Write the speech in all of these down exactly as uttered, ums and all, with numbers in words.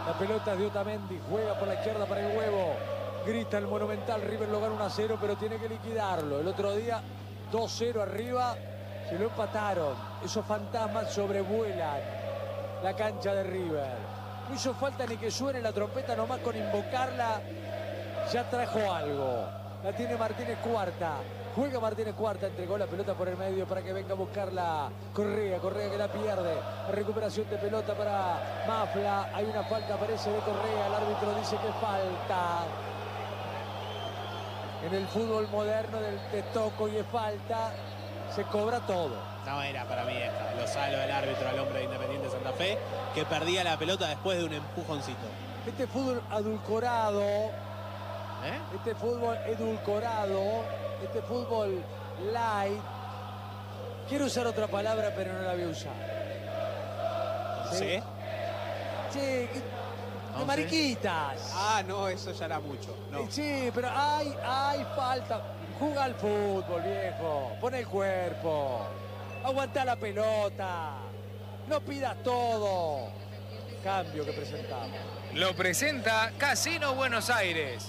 La pelota es de Otamendi, juega por la izquierda para el huevo. Grita el Monumental, River lo gana uno a cero, pero tiene que liquidarlo. El otro día dos cero arriba, se lo empataron. Esos fantasmas sobrevuelan la cancha de River. No hizo falta ni que suene la trompeta, nomás con invocarla ya trajo algo. La tiene Martínez Cuarta. Juega Martínez Cuarta, entregó la pelota por el medio para que venga a buscarla Correa. Correa que la pierde. Recuperación de pelota para Mafla. Hay una falta, parece, de Correa. El árbitro dice que falta. En el fútbol moderno del te toco y es falta, se cobra todo. No era para mí esta. Lo salo del árbitro al hombre de Independiente Santa Fe, que perdía la pelota después de un empujoncito. Este fútbol adulcorado, ¿Eh? este fútbol edulcorado, este fútbol light. Quiero usar otra palabra, pero no la voy a usar. ¿Sí? Sí, de No mariquitas. Sé. Ah, no, eso ya era mucho. No. Sí, pero hay, hay falta. Juega al fútbol, viejo. Pon el cuerpo. Aguanta la pelota. No pidas todo. Cambio que presentamos. Lo presenta Casino Buenos Aires.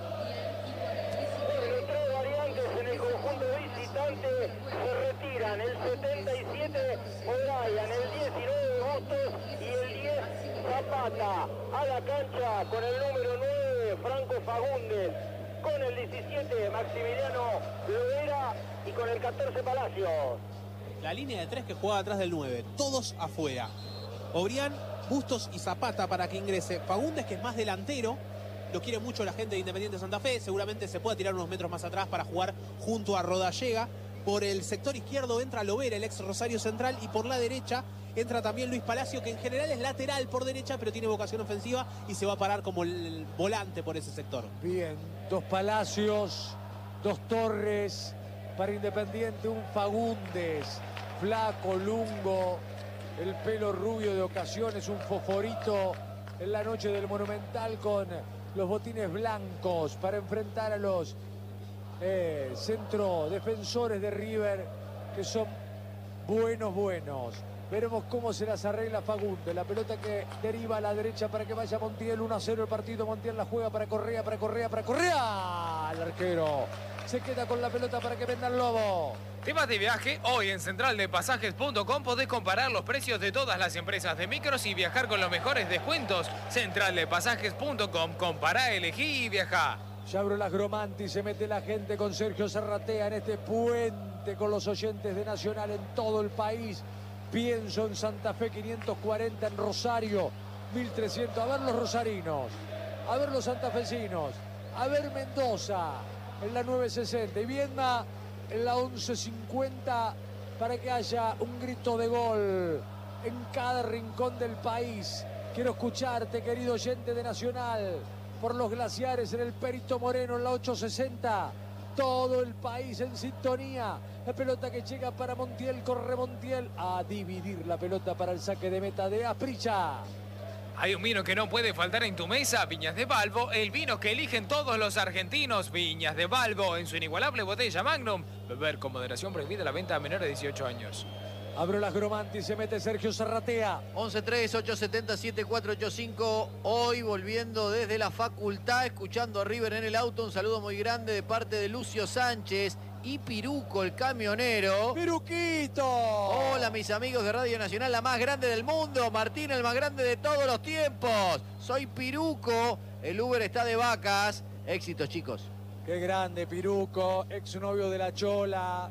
Bueno, tres variantes en el conjunto visitante se retiran. El setenta y siete O'Brien, el diecinueve Bustos y el diez Zapata. A la cancha con el número nueve Franco Fagundes, con el diecisiete Maximiliano Loera y con el catorce Palacios. La línea de tres que juega atrás del nueve, todos afuera. O'Brien, Bustos y Zapata para que ingrese. Fagundes, que es más delantero, lo quiere mucho la gente de Independiente Santa Fe, seguramente se pueda tirar unos metros más atrás para jugar junto a Rodallega. Por el sector izquierdo entra Lovera, el ex Rosario Central, y por la derecha entra también Luis Palacio, que en general es lateral por derecha, pero tiene vocación ofensiva y se va a parar como el volante por ese sector. Bien, dos Palacios, dos Torres, para Independiente un Fagundes, flaco, lungo, el pelo rubio de ocasiones, un fosforito en la noche del Monumental con los botines blancos para enfrentar a los eh, centro defensores de River, que son buenos, buenos. Veremos cómo se las arregla Fagundes. La pelota que deriva a la derecha para que vaya Montiel. uno a cero el partido. Montiel la juega para Correa, para Correa, para Correa. El arquero se queda con la pelota para que venda el Lobo. ¿Te vas de viaje? Hoy en central de pasajes punto com podés comparar los precios de todas las empresas de micros y viajar con los mejores descuentos. central de pasajes punto com. Compará, elegí y viajá. Ya abro las Gromanti, se mete la gente con Sergio Zarratea en este puente con los oyentes de Nacional en todo el país. Pienso en Santa Fe, quinientos cuarenta en Rosario, mil trescientos. A ver los rosarinos, a ver los santafesinos, a ver Mendoza en la nueve sesenta y Viedma en la once cincuenta para que haya un grito de gol en cada rincón del país. Quiero escucharte, querido oyente de Nacional, por los glaciares en el Perito Moreno en la ocho sesenta. Todo el país en sintonía. La pelota que llega para Montiel, corre Montiel a dividir la pelota para el saque de meta de Asprilla. Hay un vino que no puede faltar en tu mesa, Viñas de Balbo, el vino que eligen todos los argentinos. Viñas de Balbo, en su inigualable botella Magnum. Beber con moderación, prohibida la venta a menores de dieciocho años. Abro las Gromanti, se mete Sergio Zarratea. once tres, ocho siete cero, siete cuatro ocho cinco. Hoy volviendo desde la facultad, escuchando a River en el auto. Un saludo muy grande de parte de Lucio Sánchez y Piruco, el camionero. ¡Piruquito! Hola, mis amigos de Radio Nacional, la más grande del mundo. Martín, el más grande de todos los tiempos. Soy Piruco, el Uber está de vacas. Éxitos, chicos. Qué grande, Piruco, exnovio de la Chola.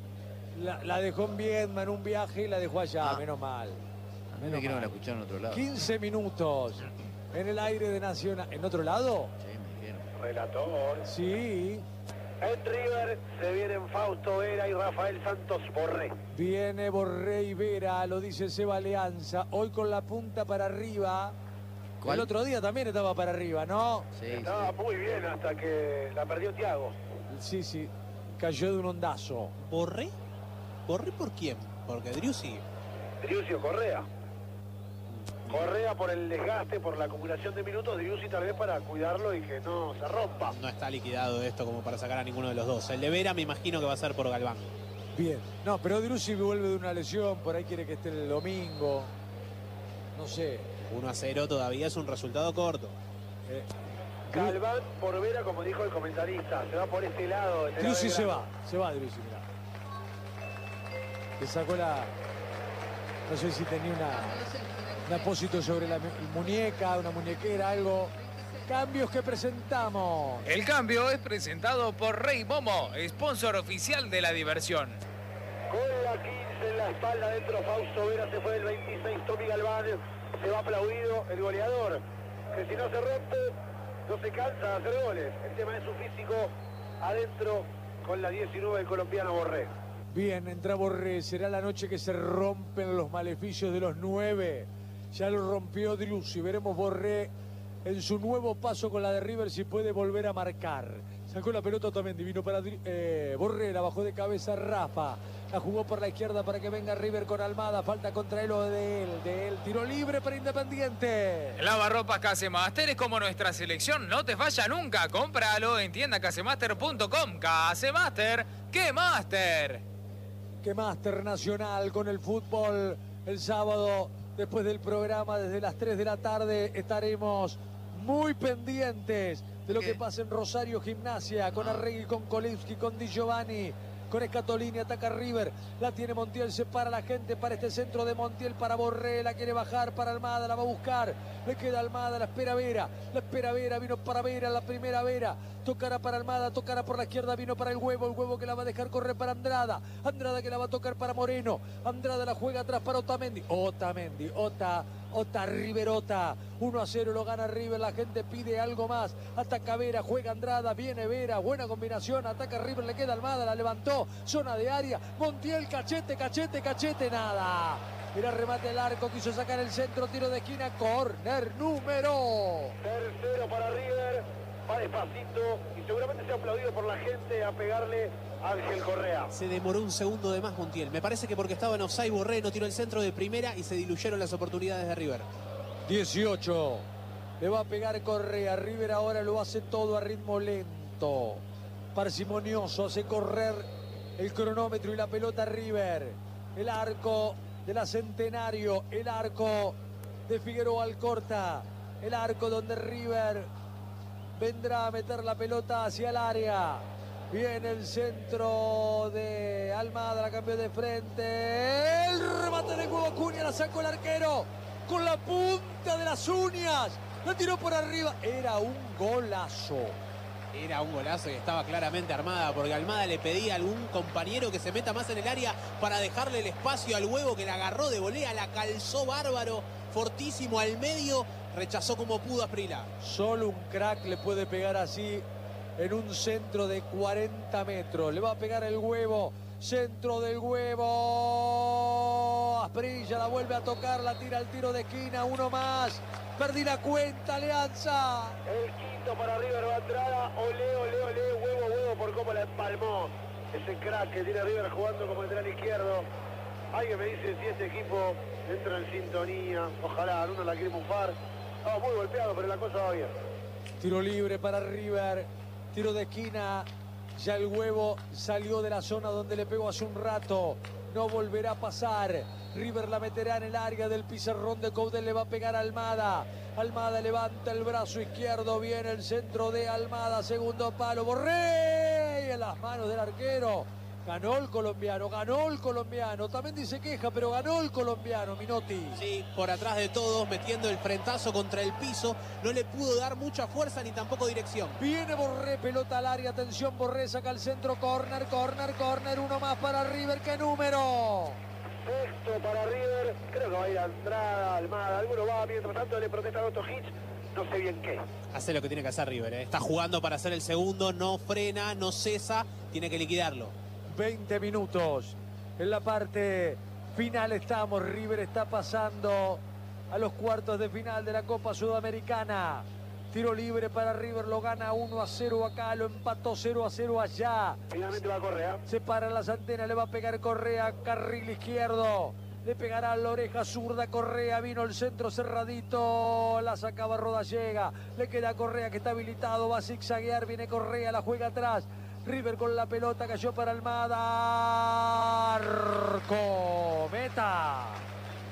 La, la dejó en Viedma en un viaje y la dejó allá, Ah. menos mal. A mí Menos me quiero mal. la escuchar en otro lado. quince minutos en el aire de Nacional. ¿En otro lado? Sí, me dijeron. Relator. Sí. En River se vienen Fausto Vera y Rafael Santos Borré. Viene Borré y Vera, lo dice Seba Alianza. Hoy con la punta para arriba. ¿Cuál? El otro día también estaba para arriba, ¿no? Sí, Estaba sí. muy bien hasta que la perdió Thiago. Sí, sí. Cayó de un ondazo. ¿Borré? ¿Borré por quién? Porque Driussi. Driussi o Correa. Correa por el desgaste, por la acumulación de minutos. Driussi tal vez para cuidarlo y que no se rompa. No está liquidado esto como para sacar a ninguno de los dos. El de Vera me imagino que va a ser por Galván. Bien. No, pero Driussi vuelve de una lesión, por ahí quiere que esté el domingo. No sé. uno a cero todavía es un resultado corto. Eh, Galván por Vera, como dijo el comentarista, se va por este lado. este lado Driussi de se Gran- va, se va Driussi, mirá. Le sacó la... No sé si tenía una, un apósito sobre la mu- muñeca, una muñequera, algo. Cambios que presentamos. El cambio es presentado por Rey Momo, sponsor oficial de la diversión. Con la quince en la espalda dentro, Fausto Vera se fue del veintiséis, Tommy Galván, se va aplaudido el goleador, que si no se rompe, no se cansa de hacer goles. El tema es su físico adentro con la diecinueve del colombiano Borré. Bien, entra Borré. Será la noche que se rompen los maleficios de los nueve. Ya lo rompió Driussi. Veremos Borré en su nuevo paso con la de River si puede volver a marcar. Sacó la pelota también, divino para eh, Borré, la bajó de cabeza Rafa. La jugó por la izquierda para que venga River con Almada. Falta contra él o de él. De él. Tiro libre para Independiente. Lavarropas Casemaster es como nuestra selección, no te falla nunca. Cómpralo en tienda casemaster punto com. Casemaster, ¡qué máster! Que máster nacional con el fútbol. El sábado, después del programa, desde las tres de la tarde, estaremos muy pendientes de lo ¿Qué? que pasa en Rosario Gimnasia, con Arregui, con Kolevski, con Di Giovanni, con Escatolini, ataca River, la tiene Montiel, se para la gente para este centro de Montiel, para Borré, la quiere bajar para Almada, la va a buscar, le queda Almada, la espera Vera, la espera Vera, vino para Vera, la primera Vera, tocará para Almada, tocará por la izquierda, vino para el huevo, el huevo que la va a dejar correr para Andrada, Andrada que la va a tocar para Moreno, Andrada la juega atrás para Otamendi, Otamendi, Ota, Ota, Riverota, uno a cero lo gana River, la gente pide algo más, ataca Vera, juega Andrada, viene Vera, buena combinación, ataca River, le queda Almada, la levantó, zona de área, Montiel, cachete, cachete, cachete, nada. Mira, remate el arco, quiso sacar el centro, tiro de esquina, córner número. Tercero para River, va despacito y seguramente se ha aplaudido por la gente a pegarle a Ángel Correa. Se demoró un segundo de más Montiel. Me parece que porque estaba en offside Borré no tiró el centro de primera y se diluyeron las oportunidades de River. dieciocho. Le va a pegar Correa. River ahora lo hace todo a ritmo lento. Parsimonioso, hace correr el cronómetro y la pelota River. El arco de la Centenario. El arco de Figueroa Alcorta. El arco donde River vendrá a meter la pelota hacia el área. Viene el centro de Almada, la cambió de frente. El remate de huevo Acuña, la sacó el arquero con la punta de las uñas. La tiró por arriba. Era un golazo. Era un golazo y estaba claramente armada porque Almada le pedía a algún compañero que se meta más en el área para dejarle el espacio al huevo que la agarró de volea, la calzó bárbaro, fortísimo al medio, rechazó como pudo a Asprila. Solo un crack le puede pegar así en un centro de cuarenta metros. Le va a pegar el huevo. Centro del huevo. Asprilla la vuelve a tocar, la tira al tiro de esquina. Uno más. Perdí la cuenta, Alianza. El quinto para River va a entrada. Olé, olé, olé, huevo, huevo por cómo la empalmó. Ese crack que tiene River jugando como lateral izquierdo. Alguien me dice si este equipo entra en sintonía. Ojalá, uno la quiere mufar. Estaba muy golpeado, pero la cosa va bien. Tiro libre para River. Tiro de esquina. Ya el huevo salió de la zona donde le pegó hace un rato. No volverá a pasar. River la meterá en el área del pizarrón de Coudet. Le va a pegar a Almada. Almada levanta el brazo izquierdo. Viene el centro de Almada. Segundo palo. Borré en las manos del arquero. Ganó el colombiano, ganó el colombiano. También dice queja, pero ganó el colombiano, Minotti. Sí, por atrás de todos, metiendo el frentazo contra el piso. No le pudo dar mucha fuerza ni tampoco dirección. Viene Borré, pelota al área. Atención, Borré saca el centro. Corner, corner, corner. Uno más para River. ¿Qué número? Sexto para River. Creo que va a ir a Andrada, Almada. Alguno va, mientras tanto le protesta a Otto Hitch. No sé bien qué. Hace lo que tiene que hacer River, ¿eh? Está jugando para hacer el segundo, no frena, no cesa, tiene que liquidarlo. veinte minutos. En la parte final estamos. River está pasando a los cuartos de final de la Copa Sudamericana. Tiro libre para River, lo gana uno a cero acá, lo empató cero a cero allá. Finalmente va Correa. Se paran las antenas, le va a pegar Correa, carril izquierdo. Le pegará a la oreja zurda Correa, vino el centro cerradito, la sacaba Rodallega. Le queda Correa que está habilitado, va a zigzaguear, viene Correa, la juega atrás. River con la pelota, cayó para Almada. Arco, meta.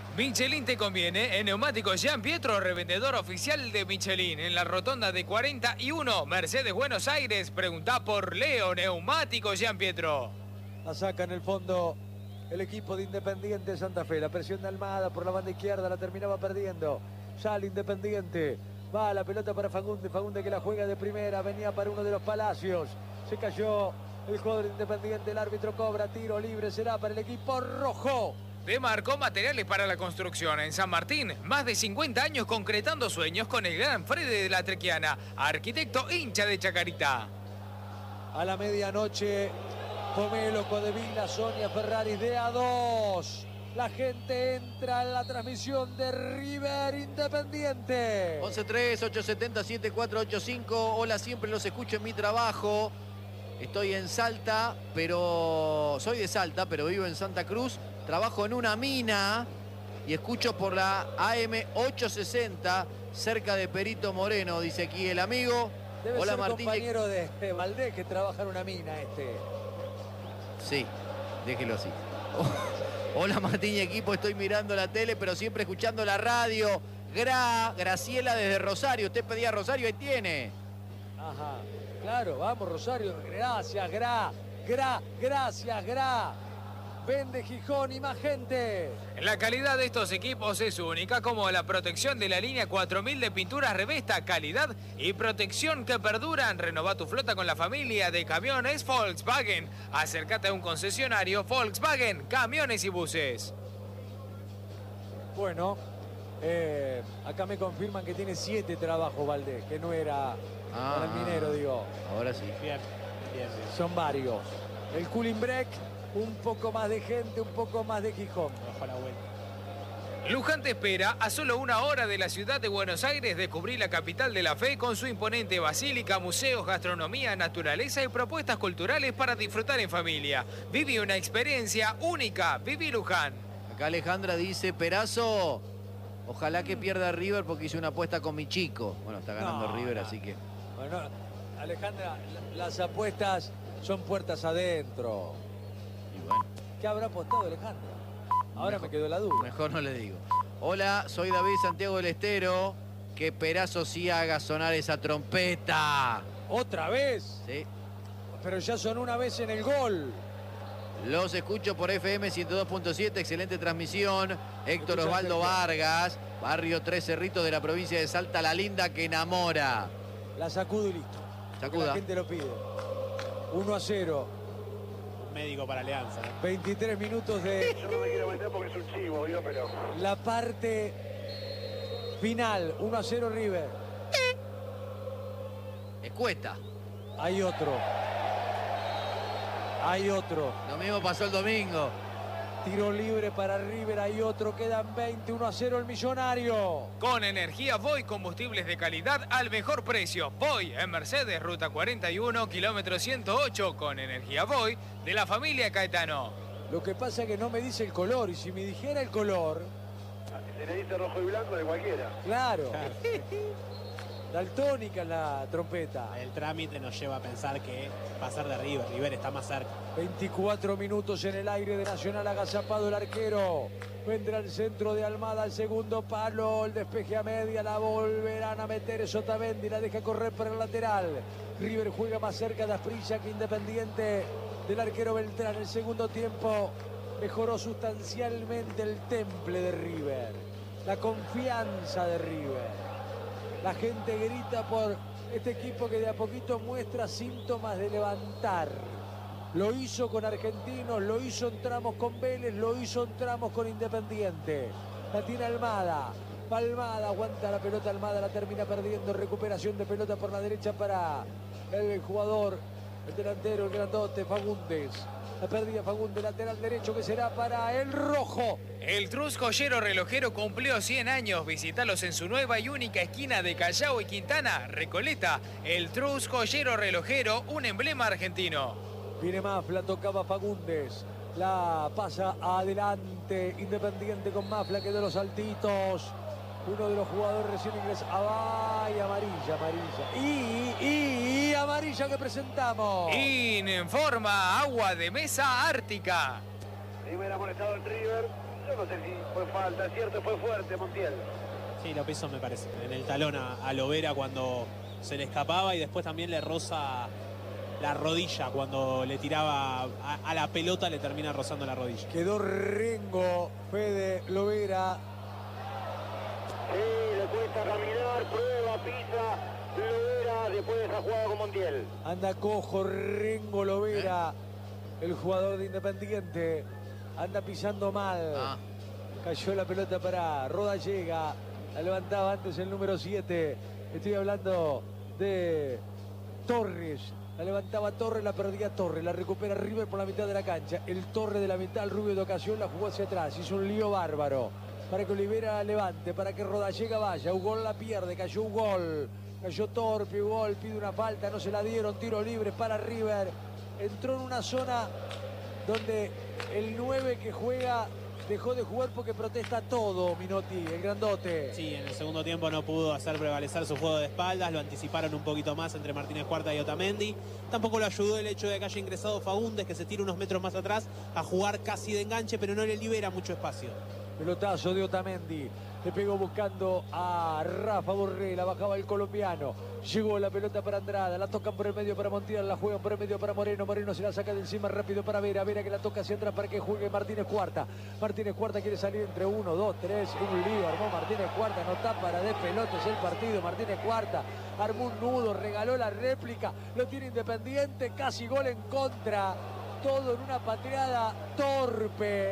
Michelin te conviene. En Neumáticos Gian Pietro, revendedor oficial de Michelin. En la rotonda de cuarenta y uno, Mercedes Buenos Aires. Preguntá por Leo. Neumáticos Gian Pietro. La saca en el fondo el equipo de Independiente Santa Fe. La presión de Almada por la banda izquierda, la terminaba perdiendo. Sale Independiente. Va la pelota para Fagundes. Fagundes que la juega de primera. Venía para uno de los Palacios. Se cayó el jugador de Independiente. El árbitro cobra tiro libre. Será para el equipo rojo. Demarcó materiales para la construcción en San Martín. Más de cincuenta años concretando sueños con el gran Fede de la Trequiana. Arquitecto hincha de Chacarita. A la medianoche, Pomelo, Codevila, Sonia, Ferrari de A dos. La gente entra en la transmisión de River Independiente. once tres, ocho siete cero, siete cuatro ocho cinco. Hola, siempre los escucho en mi trabajo. Estoy en Salta, pero... Soy de Salta, pero vivo en Santa Cruz. Trabajo en una mina y escucho por la A M ochocientos sesenta, cerca de Perito Moreno, dice aquí el amigo. Debe Hola, ser Martín. compañero de, de Valdés, que trabaja en una mina este. Sí, déjelo así. Hola, Martín y equipo, estoy mirando la tele, pero siempre escuchando la radio. Gra, Graciela desde Rosario. Usted pedía Rosario, ahí tiene. Ajá, claro, vamos Rosario. Gracias, Gra, Gra, gracias, Gra. Vende Gijón y más gente. La calidad de estos equipos es única, como la protección de la línea cuatro mil de pinturas Revesta, calidad y protección que perduran. Renova tu flota con la familia de camiones Volkswagen. Acércate a un concesionario Volkswagen, camiones y buses. Bueno, eh, acá me confirman que tiene siete trabajos Valdés, que no era Ah, para el minero, digo. Ahora sí. Bien, bien, bien. Son varios. El cooling break, un poco más de gente, un poco más de Gijón. Bajo la vuelta. Luján te espera a solo una hora de la ciudad de Buenos Aires. Descubrí la capital de la fe con su imponente basílica, museos, gastronomía, naturaleza y propuestas culturales para disfrutar en familia. Viví una experiencia única. Viví Luján. Acá Alejandra dice, Perazo, ojalá que pierda River porque hice una apuesta con mi chico. Bueno, está ganando No, River, no. así que... Bueno, Alejandra, la- las apuestas son puertas adentro. Y bueno, ¿Qué habrá apostado Alejandra? Ahora Mejor- me quedó la duda. mejor no le digo. Hola, soy David Santiago del Estero. Que Perazo sí haga sonar esa trompeta. ¿Otra vez? ¿Sí? Pero ya sonó una vez en el gol. Los escucho por F M ciento dos punto siete, excelente transmisión. Héctor Escucha, Osvaldo Sergio. Vargas, barrio Tres Cerritos de la provincia de Salta, la linda que enamora. La sacudo y listo. Porque Sacuda. la gente lo pide. uno a cero. Médico para Alianza. ¿eh? veintitrés minutos de Yo no me quiero meter porque es un chivo, ¿vio? Pero la parte final. uno a cero River. Escueta. Hay otro. Hay otro. Lo mismo pasó el domingo. Tiro libre para River. Hay otro. Quedan veinte. uno a cero el Millonario. Con energía Voy, combustibles de calidad al mejor precio. Voy en Mercedes, ruta cuarenta y uno, kilómetro ciento ocho. Con energía Voy de la familia Caetano. Lo que pasa es que no me dice el color. Y si me dijera el color, se le dice rojo y blanco de cualquiera. claro. Daltónica la trompeta. El trámite nos lleva a pensar que va a ser de River. River está más cerca. veinticuatro minutos en el aire de Nacional, agazapado el arquero. Vendrá el centro de Almada, al segundo palo, el despeje a media, la volverán a meter Sotamendi, la deja correr por el lateral. River juega más cerca de Asprilla que Independiente del arquero Beltrán. El segundo tiempo mejoró sustancialmente el temple de River, la confianza de River. La gente grita por este equipo que de a poquito muestra síntomas de levantar. Lo hizo con Argentinos, lo hizo en tramos con Vélez, lo hizo en tramos con Independiente. La tiene Almada. Palmada, aguanta la pelota Almada, la termina perdiendo. Recuperación de pelota por la derecha para el jugador, el delantero, el grandote, Fagundes. La pérdida Fagundes, lateral derecho, que será para el rojo. El Trus Joyero Relojero cumplió cien años. Visítalos en su nueva y única esquina de Callao y Quintana, Recoleta. El Trus Joyero Relojero, un emblema argentino. Viene Mafla, tocaba Fagundes. La pasa adelante. Independiente con Mafla, que de los saltitos. Uno de los jugadores recién ingresados. ¡Ay, amarilla, amarilla! Y, y, y amarilla que presentamos. Informa agua de mesa Ártica. Primera molestado el River. Yo no sé si fue falta, es cierto, fue fuerte Montiel. Sí, lo pisó, me parece. En el talón a, a Lovera cuando se le escapaba y después también le roza la rodilla. Cuando le tiraba a, a la pelota le termina rozando la rodilla. Quedó rengo Fede Lovera. Sí, le cuesta caminar, prueba, pisa Lovera después de esa jugada con Montiel. Anda cojo Rengo Lovera, el jugador de Independiente. Anda pisando mal. Ah. Cayó la pelota para Rodallega. La levantaba antes el número siete. Estoy hablando de Torres. La levantaba Torres, la perdía Torres. La recupera River por la mitad de la cancha. El Torres de la mitad, el rubio de ocasión, la jugó hacia atrás. Hizo un lío bárbaro. Para que Olivera la levante, para que Rodallega vaya. Ugol la pierde, cayó Ugol. Cayó torpe, Ugol pide una falta, no se la dieron. Tiro libre para River. Entró en una zona donde el nueve que juega dejó de jugar porque protesta todo, Minotti, el grandote. Sí, en el segundo tiempo no pudo hacer prevalecer su juego de espaldas, lo anticiparon un poquito más entre Martínez Cuarta y Otamendi. Tampoco lo ayudó el hecho de que haya ingresado Faúndez, que se tira unos metros más atrás a jugar casi de enganche, pero no le libera mucho espacio. Pelotazo de Otamendi. Le pegó buscando a Rafa Borré. La bajaba el colombiano. Llegó la pelota para Andrada. La tocan por el medio para Montiel. La juegan por el medio para Moreno. Moreno se la saca de encima rápido para Vera. Vera que la toca hacia atrás para que juegue Martínez Cuarta. Martínez Cuarta quiere salir entre uno, dos, tres. Un lío armó Martínez Cuarta. No está para de pelotas el partido. Martínez Cuarta armó un nudo. Regaló la réplica. Lo tiene Independiente. Casi gol en contra. Todo en una patriada torpe.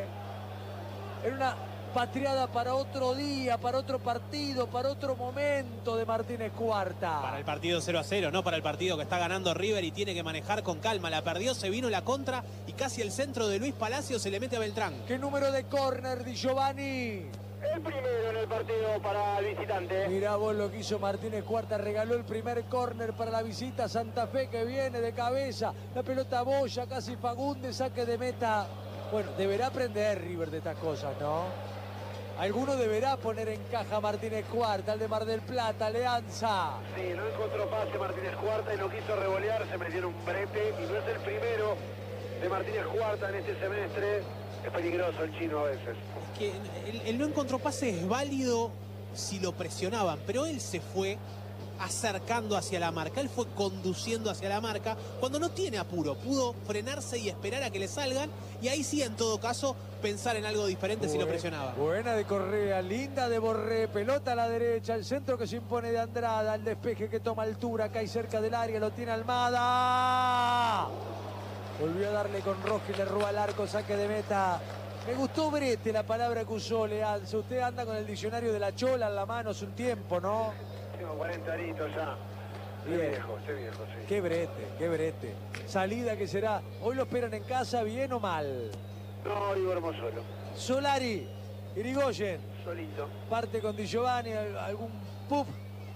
En una patriada para otro día, para otro partido, para otro momento de Martínez Cuarta. Para el partido cero a cero, no para el partido que está ganando River y tiene que manejar con calma. La perdió, se vino la contra y casi el centro de Luis Palacio se le mete a Beltrán. ¿Qué número de córner, Di Giovanni? El primero en el partido para el visitante. Mirá vos lo que hizo Martínez Cuarta, regaló el primer córner para la visita. Santa Fe que viene de cabeza, la pelota boya, casi Fagundes, saque de meta. Bueno, deberá aprender River de estas cosas, ¿no? Alguno deberá poner en caja a Martínez Cuarta, el de Mar del Plata, Leanza. Sí, no encontró pase Martínez Cuarta y no quiso revolear, se metieron un brete y no es el primero de Martínez Cuarta en este semestre. Es peligroso el chino a veces. Que el, el no encontró pase es válido si lo presionaban, pero él se fue acercando hacia la marca, él fue conduciendo hacia la marca cuando no tiene apuro, pudo frenarse y esperar a que le salgan y ahí sí en todo caso pensar en algo diferente. Buena, si lo presionaba. Buena de Correa, linda de Borré, pelota a la derecha, el centro que se impone de Andrada, el despeje que toma altura, cae cerca del área, lo tiene Almada. Volvió a darle con Roja y le roba el arco, saque de meta. Me gustó Brete, la palabra que usó Leanza. Usted anda con el diccionario de la Chola en la mano hace un tiempo, ¿no? Tengo cuarenta aritos ya. Soy viejo, soy viejo, sí. Qué brete, qué brete. Salida que será. ¿Hoy lo esperan en casa bien o mal? No, hoy duermo solo. Solari, Irigoyen. Solito. Parte con Di Giovanni, algún puff.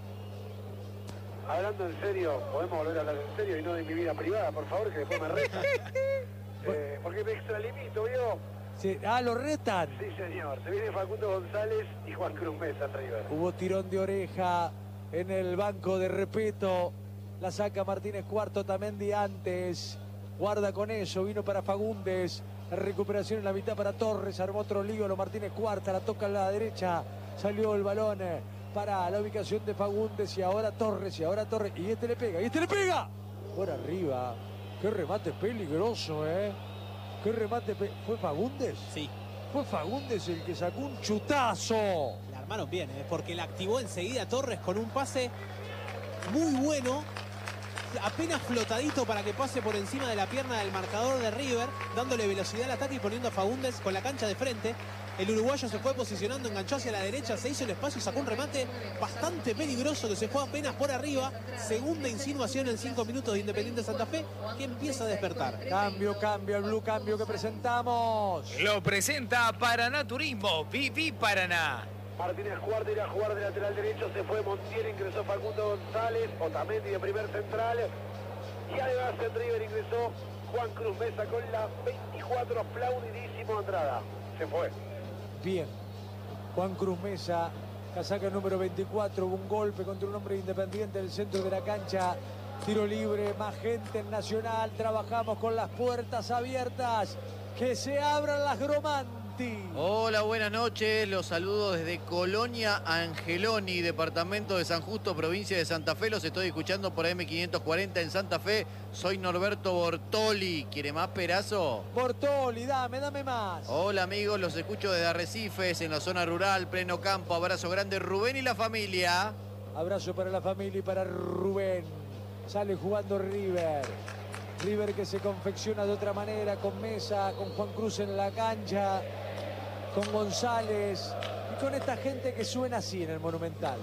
Hablando en serio, podemos volver a hablar en serio y no de mi vida privada, por favor, que después me retan. eh, porque me extralimito, ¿vio? Sí. Ah, ¿lo retan? Sí, señor. Se viene Facundo González y Juan Cruz Mesa al River. Hubo tirón de oreja en el banco de Repeto. La saca Martínez Cuarto, Otamendi antes. Guarda con eso, vino para Fagundes. La recuperación en la mitad para Torres. Armó otro lío, lo Martínez Cuarta, la toca a la derecha. Salió el balón para la ubicación de Fagundes y ahora Torres, y ahora Torres. Y este le pega, y este le pega. Por arriba. Qué remate peligroso, ¿eh? Qué remate. Pe... ¿Fue Fagundes? Sí. Fue Fagundes el que sacó un chutazo. La armaron bien, ¿eh? Porque la activó enseguida Torres con un pase muy bueno, apenas flotadito para que pase por encima de la pierna del marcador de River, dándole velocidad al ataque y poniendo a Fagundes con la cancha de frente. El uruguayo se fue posicionando, enganchó hacia la derecha, se hizo el espacio y sacó un remate bastante peligroso que se fue apenas por arriba. Segunda insinuación en cinco minutos de Independiente Santa Fe, que empieza a despertar. Cambio, cambio, el blue cambio que presentamos. Lo presenta Paraná Turismo, Viví Paraná. Martínez Cuarta irá a jugar de lateral derecho, se fue Montiel, ingresó Facundo González, Otamendi de primer central. Y además en River ingresó Juan Cruz Mesa con la veinticuatro, aplaudidísimo Andrada. Se fue. Bien, Juan Cruz Mesa, casaca número veinticuatro, hubo un golpe contra un hombre Independiente en el centro de la cancha, tiro libre, más gente en Nacional, trabajamos con las puertas abiertas, que se abran las gromandas. Santi. Hola, buenas noches. Los saludo desde Colonia Angeloni, departamento de San Justo, provincia de Santa Fe. Los estoy escuchando por M quinientos cuarenta en Santa Fe. Soy Norberto Bortoli. ¿Quiere más, Perazo? Bortoli, dame, dame más. Hola, amigos. Los escucho desde Arrecifes, en la zona rural, pleno campo. Abrazo grande, Rubén y la familia. Abrazo para la familia y para Rubén. Sale jugando River. River que se confecciona de otra manera, con Mesa, con Juan Cruz en la cancha, con González y con esta gente que suena así en el Monumental.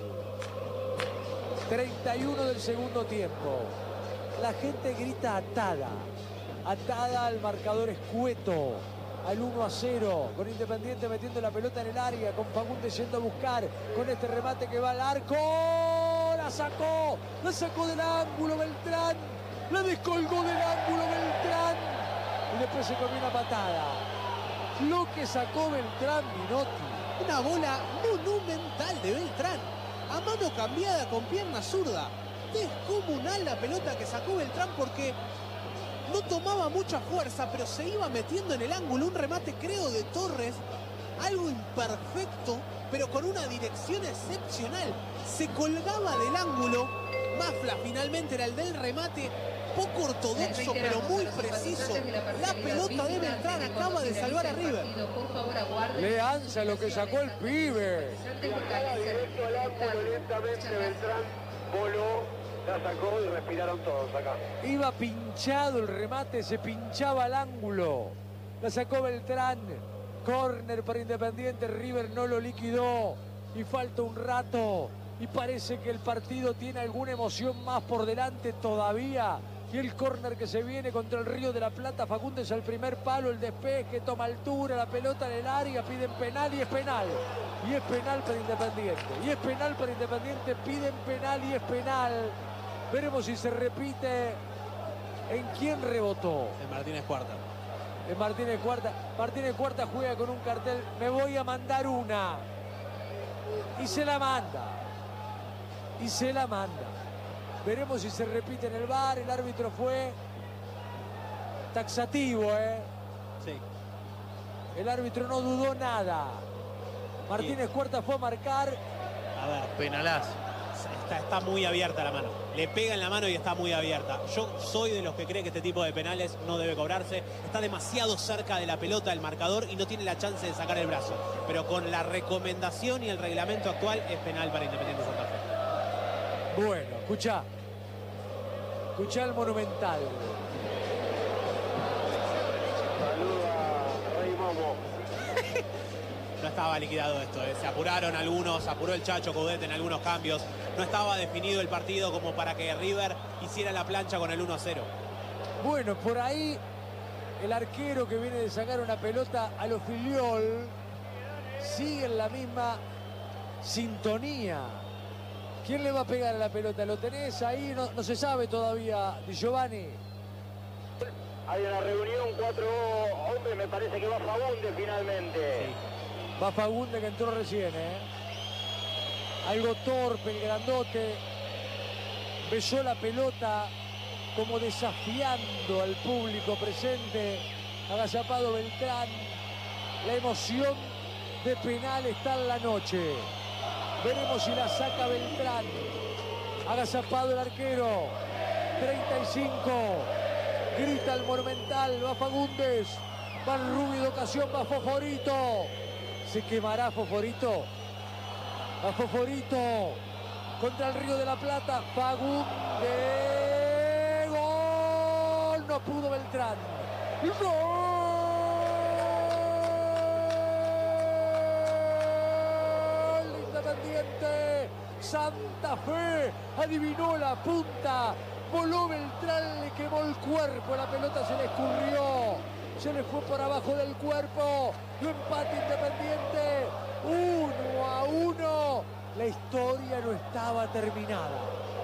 treinta y uno del segundo tiempo. La gente grita atada. Atada al marcador escueto. Al uno a cero. Con Independiente metiendo la pelota en el área. Con Fagundes yendo a buscar. Con este remate que va al arco. La sacó. La sacó del ángulo Beltrán. La descolgó del ángulo Beltrán. Y después se comió una patada. Lo que sacó Beltrán, Minotti. Una bola monumental de Beltrán. A mano cambiada con pierna zurda. Descomunal la pelota que sacó Beltrán porque no tomaba mucha fuerza, pero se iba metiendo en el ángulo. Un remate, creo, de Torres. Algo imperfecto, pero con una dirección excepcional. Se colgaba del ángulo. Mafla finalmente era el del remate. Poco ortodoxo, pero muy preciso. La pelota de Beltrán acaba de salvar a River. Le ansa lo que sacó el pibe. Viajaba directo al ángulo lentamente Beltrán. Voló, la sacó y respiraron todos acá. Iba pinchado el remate, se pinchaba al ángulo. La sacó Beltrán. Córner para Independiente. River no lo liquidó. Y falta un rato. Y parece que el partido tiene alguna emoción más por delante todavía. Y el córner que se viene contra el Río de la Plata. Fagundes al primer palo, el despeje, toma altura, la pelota en el área, piden penal y es penal. Y es penal para Independiente. Y es penal para Independiente, piden penal y es penal. Veremos si se repite. ¿En quién rebotó? En Martínez Cuarta. En Martínez Cuarta. Martínez Cuarta juega con un cartel. Me voy a mandar una. Y se la manda. Y se la manda. Veremos si se repite en el V A R. El árbitro fue taxativo, ¿eh? Sí. El árbitro no dudó nada. Martínez Cuarta fue a marcar. A ver, Penalazo. está, está muy abierta la mano. Le pega en la mano y está muy abierta. Yo soy de los que cree que este tipo de penales no debe cobrarse. Está demasiado cerca de la pelota del marcador y no tiene la chance de sacar el brazo. Pero con la recomendación y el reglamento actual es penal para Independiente Santa Fe. Bueno, escuchá. Escuchá el Monumental. Saluda Rey Momo. No estaba liquidado esto, ¿eh? Se apuraron algunos, apuró el Chacho Coudet en algunos cambios. No estaba definido el partido como para que River hiciera la plancha con el uno a cero. Bueno, por ahí el arquero que viene de sacar una pelota a lo Filiol sigue en la misma sintonía. ¿Quién le va a pegar a la pelota? ¿Lo tenés ahí? No, no se sabe todavía, Di Giovanni. Hay una reunión, cuatro hombres, me parece que va Fagundes finalmente. Sí. Va Fagundes que entró recién, ¿eh? Algo torpe, el grandote. Besó la pelota como desafiando al público presente. Agazapado Beltrán. La emoción de penal está en la noche. Veremos si la saca Beltrán. Agazapado el arquero. treinta y cinco. Grita el Monumental. Va Fagundes. Va el Rubio de ocasión. Va Foforito. ¿Se quemará Foforito? Va Foforito. Contra el Río de la Plata. Fagundes. Gol. No pudo Beltrán. ¡Gol! Independiente. Santa Fe adivinó la punta. Voló Beltrán, le quemó el cuerpo. La pelota se le escurrió. Se le fue por abajo del cuerpo. Lo empate Independiente. Uno a uno. La historia no estaba terminada.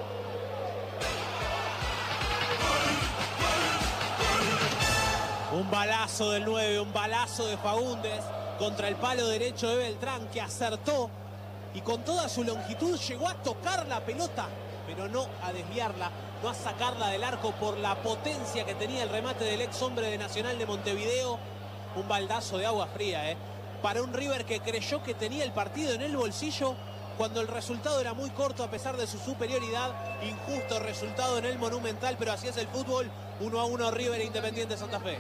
Un balazo del nueve, un balazo de Fagundes contra el palo derecho de Beltrán, que acertó y con toda su longitud llegó a tocar la pelota, pero no a desviarla, no a sacarla del arco por la potencia que tenía el remate del ex hombre de Nacional de Montevideo. Un baldazo de agua fría, ¿eh? para un River que creyó que tenía el partido en el bolsillo cuando el resultado era muy corto a pesar de su superioridad. Injusto resultado en el Monumental, pero así es el fútbol. uno a uno River e Independiente Santa Fe.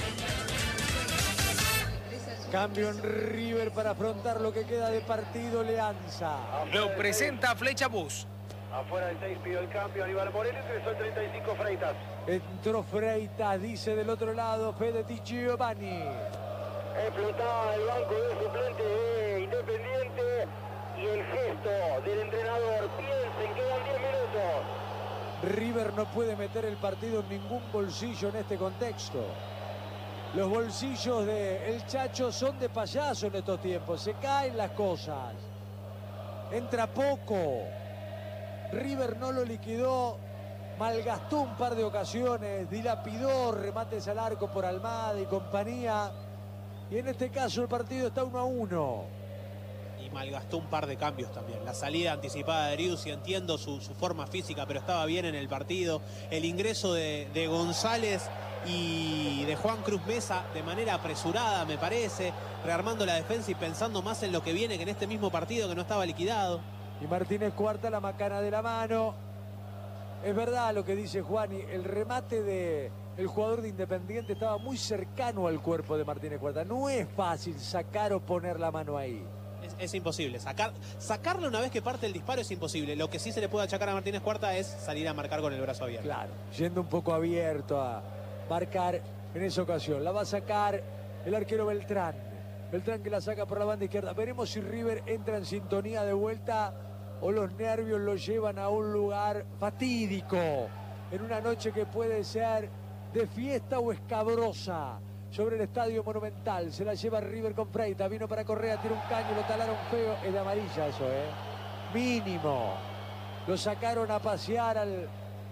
Cambio en River para afrontar lo que queda de partido. Leanza Lo presenta Flecha Bus. Afuera del seis pidió el cambio Aníbal Moreno, ingresó el treinta y cinco Freitas. Entró Freitas, dice del otro lado Fede Di Giovanni. Explotaba el banco de suplentes de Independiente y el gesto del entrenador. Piensen, quedan diez minutos. River no puede meter el partido en ningún bolsillo en este contexto. Los bolsillos de El Chacho son de payaso en estos tiempos. Se caen las cosas. Entra poco. River no lo liquidó. Malgastó un par de ocasiones. Dilapidó remates al arco por Almada y compañía. Y en este caso el partido está uno a uno. Y malgastó un par de cambios también. La salida anticipada de Driussi, entiendo su, su forma física, pero estaba bien en el partido. El ingreso de, de González y de Juan Cruz Mesa de manera apresurada, me parece, rearmando la defensa y pensando más en lo que viene que en este mismo partido que no estaba liquidado. Y Martínez Cuarta la macana de la mano. Es verdad lo que dice Juani, el remate de el jugador de Independiente estaba muy cercano al cuerpo de Martínez Cuarta. No es fácil sacar o poner la mano ahí. Es, es imposible. Sacar, sacarle una vez que parte el disparo es imposible. Lo que sí se le puede achacar a Martínez Cuarta es salir a marcar con el brazo abierto. Claro, yendo un poco abierto a marcar en esa ocasión. La va a sacar el arquero Beltrán. Beltrán que la saca por la banda izquierda. Veremos si River entra en sintonía de vuelta o los nervios lo llevan a un lugar fatídico. En una noche que puede ser de fiesta o escabrosa. Sobre el Estadio Monumental. Se la lleva River con Freitas. Vino para Correa, tira un caño, lo talaron feo. Es de amarilla eso, ¿eh? Mínimo. Lo sacaron a pasear al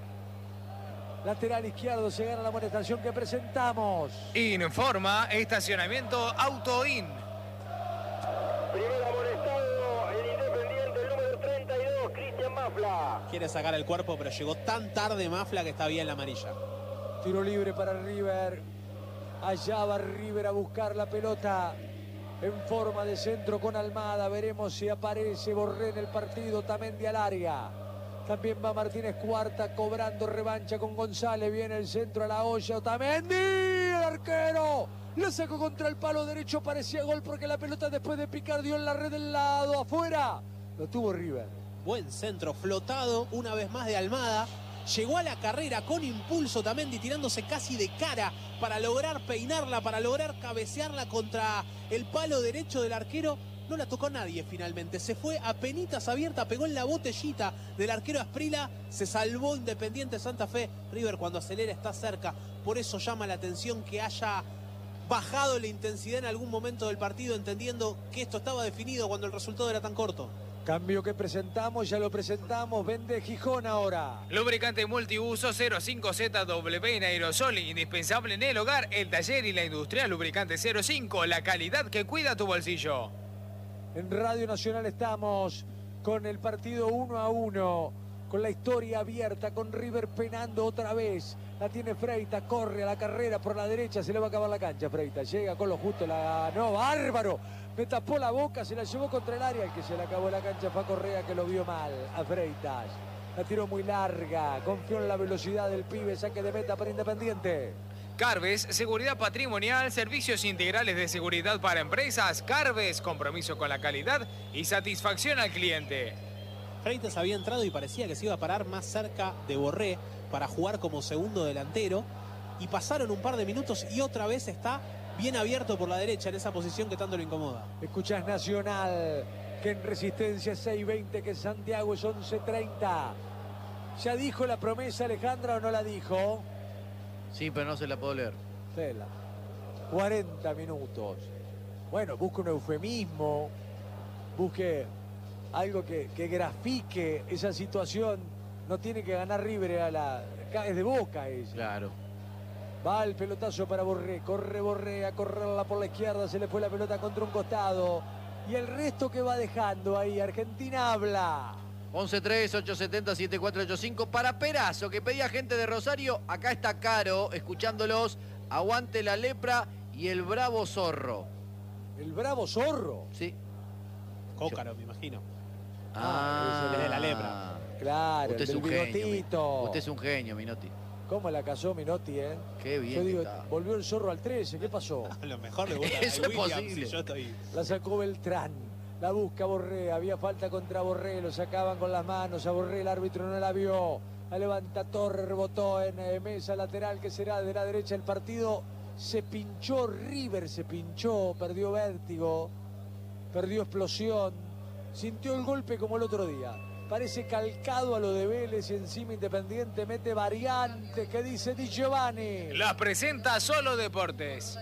lateral izquierdo. Se gana la amonestación que presentamos. Informa estacionamiento Autoin. Primer amonestado, el Independiente, el número treinta y dos, Cristian Mafla. Quiere sacar el cuerpo, pero llegó tan tarde Mafla que está bien la amarilla. Tiro libre para River. Allá va River a buscar la pelota en forma de centro con Almada. Veremos si aparece Borré en el partido. Tamendi al área. También va Martínez Cuarta cobrando revancha con González. Viene el centro a la olla. Otamendi, el arquero. Le sacó contra el palo derecho. Parecía gol porque la pelota después de picar dio en la red del lado. Afuera. Lo tuvo River. Buen centro flotado una vez más de Almada. Llegó a la carrera con impulso Tamendi, tirándose casi de cara para lograr peinarla, para lograr cabecearla contra el palo derecho del arquero. No la tocó nadie finalmente. Se fue a penitas abierta, pegó en la botellita del arquero Asprila. Se salvó Independiente Santa Fe. River cuando acelera está cerca. Por eso llama la atención que haya bajado la intensidad en algún momento del partido, entendiendo que esto estaba definido cuando el resultado era tan corto. Cambio que presentamos, ya lo presentamos. Vende Gijón ahora. Lubricante multiuso cero cinco Z W en aerosol, indispensable en el hogar, el taller y la industria. Lubricante cero cinco, la calidad que cuida tu bolsillo. En Radio Nacional estamos con el partido uno a uno, con la historia abierta, con River penando otra vez. La tiene Freitas, corre a la carrera por la derecha, se le va a acabar la cancha Freitas. Llega con lo justo, la no, bárbaro. Me tapó la boca, se la llevó contra el área. El que se le acabó la cancha fue a Correa, que lo vio mal a Freitas. La tiró muy larga, confió en la velocidad del pibe, saque de meta para Independiente. Carves, seguridad patrimonial, servicios integrales de seguridad para empresas. Carves, compromiso con la calidad y satisfacción al cliente. Freitas había entrado y parecía que se iba a parar más cerca de Borré para jugar como segundo delantero. Y pasaron un par de minutos y otra vez está bien abierto por la derecha en esa posición que tanto lo incomoda. Escuchás Nacional, que en Resistencia es seis veinte, que en Santiago es once treinta. ¿Ya dijo la promesa Alejandra o no la dijo? Sí, pero no se la puedo leer. Cela. cuarenta minutos. Bueno, busque un eufemismo, busque algo que, que grafique esa situación. No tiene que ganar River a la... Es de Boca ella. Claro. Va el pelotazo para Borré, corre Borré a correrla por la izquierda, se le fue la pelota contra un costado. Y el resto que va dejando ahí, Argentina habla. once tres, ocho siete cero, siete cuatro ocho cinco para Perazo, que pedía gente de Rosario. Acá está Caro, escuchándolos. Aguante la lepra y el bravo zorro. El Bravo Zorro. Sí. Cócaro, me imagino. Ah, el de la lepra. Claro, usted el es un genio. bigotito. Mi- Usted es un genio, Minotti. ¿Cómo la casó Minotti, eh? Qué bien Yo que digo, está. volvió el Zorro al trece, ¿qué pasó? A lo mejor le gusta Eso a es Williams posible. y yo estoy... La sacó Beltrán, la busca Borré, había falta contra Borré, lo sacaban con las manos, a Borré el árbitro no la vio, la levanta Torres, rebotó en eh, mesa lateral que será de la derecha el partido, se pinchó River, se pinchó, perdió vértigo, perdió explosión, sintió el golpe como el otro día. Parece calcado a lo de Vélez y encima Independiente mete variantes que dice Di Giovanni. Las presenta Solo Deportes.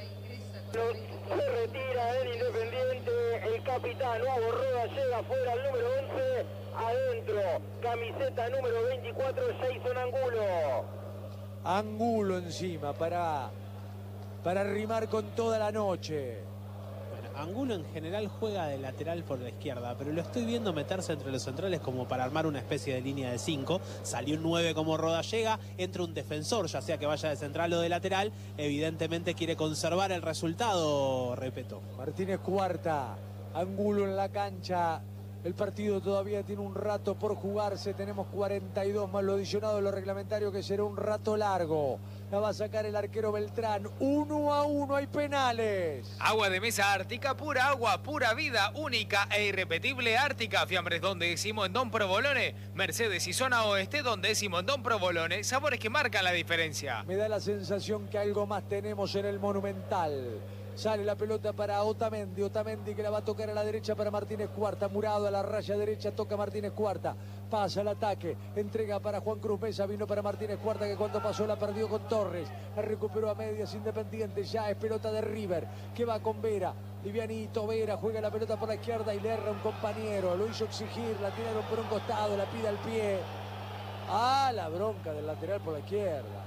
Se retira el Independiente, el capitán Hugo Roda llega fuera al número once, adentro, camiseta número veinticuatro, Jason Angulo. Angulo encima para, para rimar con toda la noche. Bueno, Angulo en general juega de lateral por la izquierda, pero lo estoy viendo meterse entre los centrales como para armar una especie de línea de cinco. Salió un nueve como Roda llega, entra un defensor, ya sea que vaya de central o de lateral. Evidentemente quiere conservar el resultado, repito. Martínez Cuarta, Angulo en la cancha. El partido todavía tiene un rato por jugarse. Tenemos cuarenta y dos más lo adicionado de lo reglamentario, que será un rato largo. La va a sacar el arquero Beltrán. Uno a uno, hay penales. Agua de mesa Ártica, pura agua, pura vida, única e irrepetible Ártica. Fiambres donde decimos en Don Provolone. Mercedes y zona oeste donde decimos en Don Provolone. Sabores que marcan la diferencia. Me da la sensación que algo más tenemos en el Monumental. Sale la pelota para Otamendi, Otamendi que la va a tocar a la derecha para Martínez Cuarta, Murado a la raya derecha, toca Martínez Cuarta, pasa el ataque, entrega para Juan Cruz Mesa, vino para Martínez Cuarta que cuando pasó la perdió con Torres, la recuperó a medias Independiente, ya es pelota de River, que va con Vera, Livianito Vera, juega la pelota por la izquierda y le erra un compañero, lo hizo exigir, la tiraron por un costado, la pide al pie, ah, la bronca del lateral por la izquierda.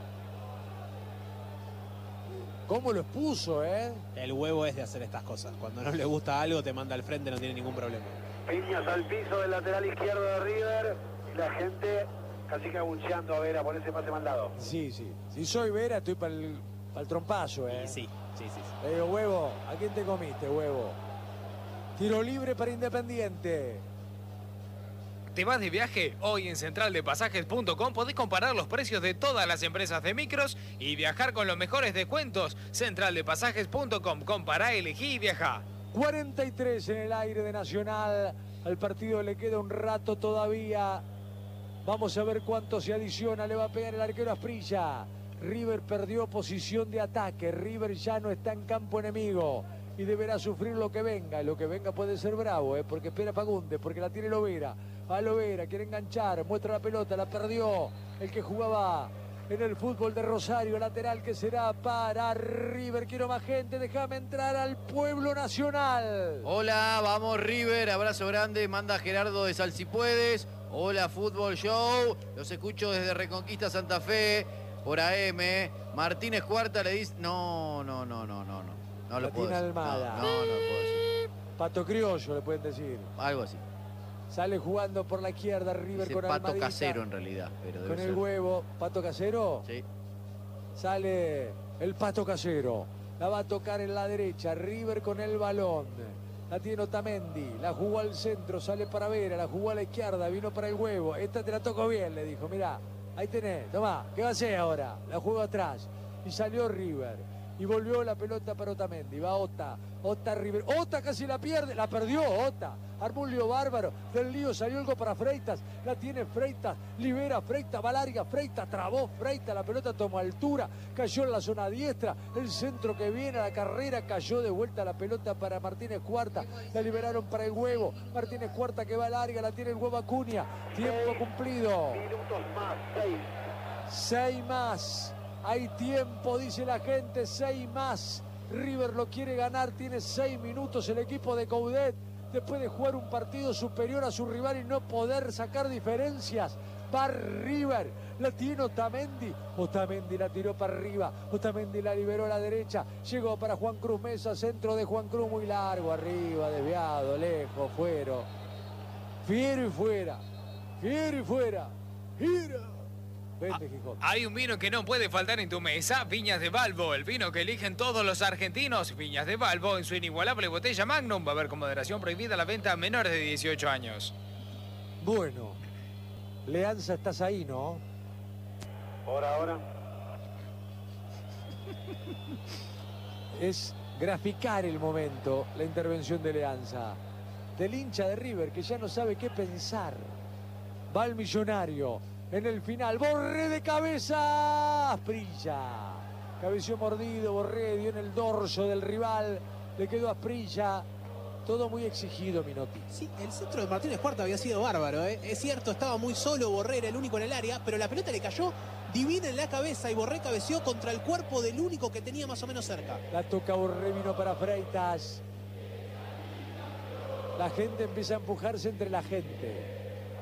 ¿Cómo lo expuso, eh? El huevo es de hacer estas cosas. Cuando no le gusta algo, te manda al frente, no tiene ningún problema. Piñas al piso del lateral izquierdo de River y la gente casi que abucheando a Vera por ese pase mandado. Sí, sí. Si soy Vera, estoy para el, para el trompazo, ¿eh? Y sí, sí, sí, sí. Le digo, huevo, ¿a quién te comiste, huevo? Tiro libre para Independiente. ¿Te vas de viaje? Hoy en central de pasajes punto com podés comparar los precios de todas las empresas de micros y viajar con los mejores descuentos. central de pasajes punto com. Compará, elegí y viajá. cuarenta y tres en el aire de Nacional. Al partido le queda un rato todavía. Vamos a ver cuánto se adiciona. Le va a pegar el arquero Asprilla. River perdió posición de ataque. River ya no está en campo enemigo. Y deberá sufrir lo que venga. Lo que venga puede ser bravo, ¿eh? Porque espera Fagundes, porque la tiene Lovera. A Lovera, quiere enganchar, muestra la pelota, la perdió. El que jugaba en el fútbol de Rosario, lateral que será para River. Quiero más gente, déjame entrar al pueblo nacional. Hola, vamos River, abrazo grande, manda Gerardo de Sal si puedes. Hola Fútbol Show, los escucho desde Reconquista Santa Fe, por A M. Martínez Cuarta le dice, no, no, no, no, no, no, no lo puedo Latina decir. No, Almada. no, no lo puedo decir. Pato Criollo le pueden decir. Algo así. Sale jugando por la izquierda River Dice con Pato Almadita. Casero en realidad, pero debe Con el ser. huevo, Pato Casero. Sí. Sale el Pato Casero. La va a tocar en la derecha. River con el balón. La tiene Otamendi. La jugó al centro. Sale para Vera. La jugó a la izquierda. Vino para el huevo. Esta te la tocó bien, le dijo. Mirá, ahí tenés. Tomá. ¿Qué va a hacer ahora? La jugó atrás. Y salió River. Y volvió la pelota para Otamendi. Va Ota. Ota River. Ota casi la pierde. La perdió Ota. Armó un lío bárbaro. Del lío salió algo para Freitas. La tiene Freitas. Libera Freitas. Va larga. Freitas. Trabó Freitas. La pelota tomó altura. Cayó en la zona diestra. El centro que viene a la carrera. Cayó de vuelta la pelota para Martínez Cuarta. La liberaron para el huevo. Martínez Cuarta que va larga. La tiene el huevo Acuña. Tiempo cumplido. Minutos más, seis. Seis más. Hay tiempo, dice la gente. Seis más. River lo quiere ganar. Tiene seis minutos el equipo de Coudet. Después de jugar un partido superior a su rival y no poder sacar diferencias. Va River, la tiene Otamendi. Otamendi la tiró para arriba. Otamendi la liberó a la derecha. Llegó para Juan Cruz Mesa. Centro de Juan Cruz muy largo. Arriba, desviado, lejos, fuera. Fiero y fuera. Fiero y fuera. Gira. Vende, Gijón. Hay un vino que no puede faltar en tu mesa, Viñas de Balbo, el vino que eligen todos los argentinos. Viñas de Balbo en su inigualable botella Magnum. Va a haber con moderación prohibida la venta a menores de dieciocho años. Bueno, Leanza, estás ahí, ¿no? Por ahora. Es graficar el momento, la intervención de Leanza. Del hincha de River que ya no sabe qué pensar. Va el millonario. En el final, Borré de cabeza. Asprilla. Cabeció mordido, Borré dio en el dorso del rival. Le quedó Asprilla. Todo muy exigido, Minotti. Sí, el centro de Martínez Cuarta había sido bárbaro, ¿eh? Es cierto, estaba muy solo, Borré era el único en el área, pero la pelota le cayó divina en la cabeza y Borré cabeció contra el cuerpo del único que tenía más o menos cerca. La toca Borré, vino para Freitas. La gente empieza a empujarse entre la gente.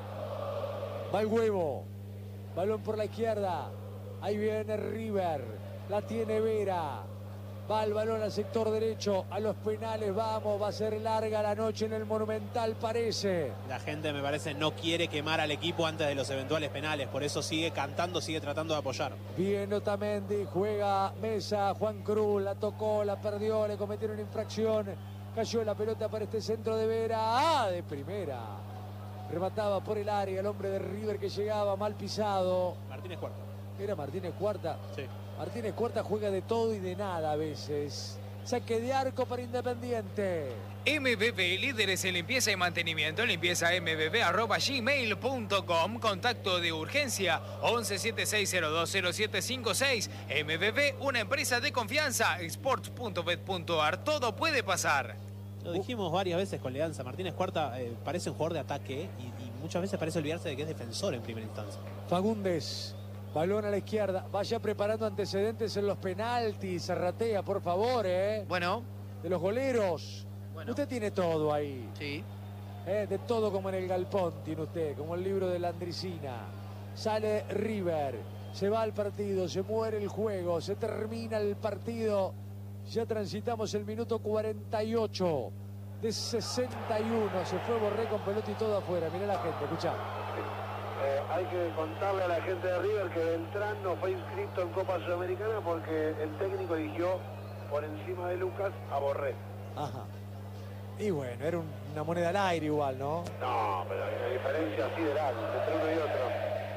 Va el huevo. Balón por la izquierda. Ahí viene River. La tiene Vera. Va el balón al sector derecho. A los penales vamos. Va a ser larga la noche en el Monumental, parece. La gente, me parece, no quiere quemar al equipo antes de los eventuales penales. Por eso sigue cantando, sigue tratando de apoyar. Bien Otamendi. Juega Mesa. Juan Cruz. La tocó, la perdió. Le cometieron infracción. Cayó la pelota para este centro de Vera. ¡Ah! De primera. Remataba por el área el hombre de River que llegaba mal pisado. Martínez Cuarta. Era Martínez Cuarta. Sí. Martínez Cuarta juega de todo y de nada a veces. Saque de arco para Independiente. M B B, líderes en limpieza y mantenimiento. Limpieza m b b arroba gmail punto com. Contacto de urgencia once siete seis cero dos cero siete cinco seis. M B B, una empresa de confianza. Sports punto bet punto a r. Todo puede pasar. Lo dijimos varias veces con Leanza. Martínez Cuarta eh, parece un jugador de ataque ¿eh? y, y muchas veces parece olvidarse de que es defensor en primera instancia. Fagundes. Balón a la izquierda. Vaya preparando antecedentes en los penaltis. Serratea, por favor, ¿eh? Bueno. De los goleros. Bueno. Usted tiene todo ahí. Sí. ¿Eh? De todo como en el galpón tiene usted. Como el libro de la Andricina. Sale River. Se va al partido. Se muere el juego. Se termina el partido. Ya transitamos el minuto cuarenta y ocho de sesenta y uno. Se fue Borré con pelota y todo afuera. Mirá la gente, escuchá. Eh, hay que contarle a la gente de River que Beltrán no fue inscrito en Copa Sudamericana porque el técnico eligió por encima de Lucas a Borré. Ajá. Y bueno, era un- una moneda al aire igual, ¿no? No, pero hay una diferencia sideral entre uno y otro.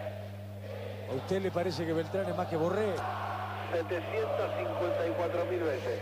¿A usted le parece que Beltrán es más que Borré? setecientas cincuenta y cuatro mil veces.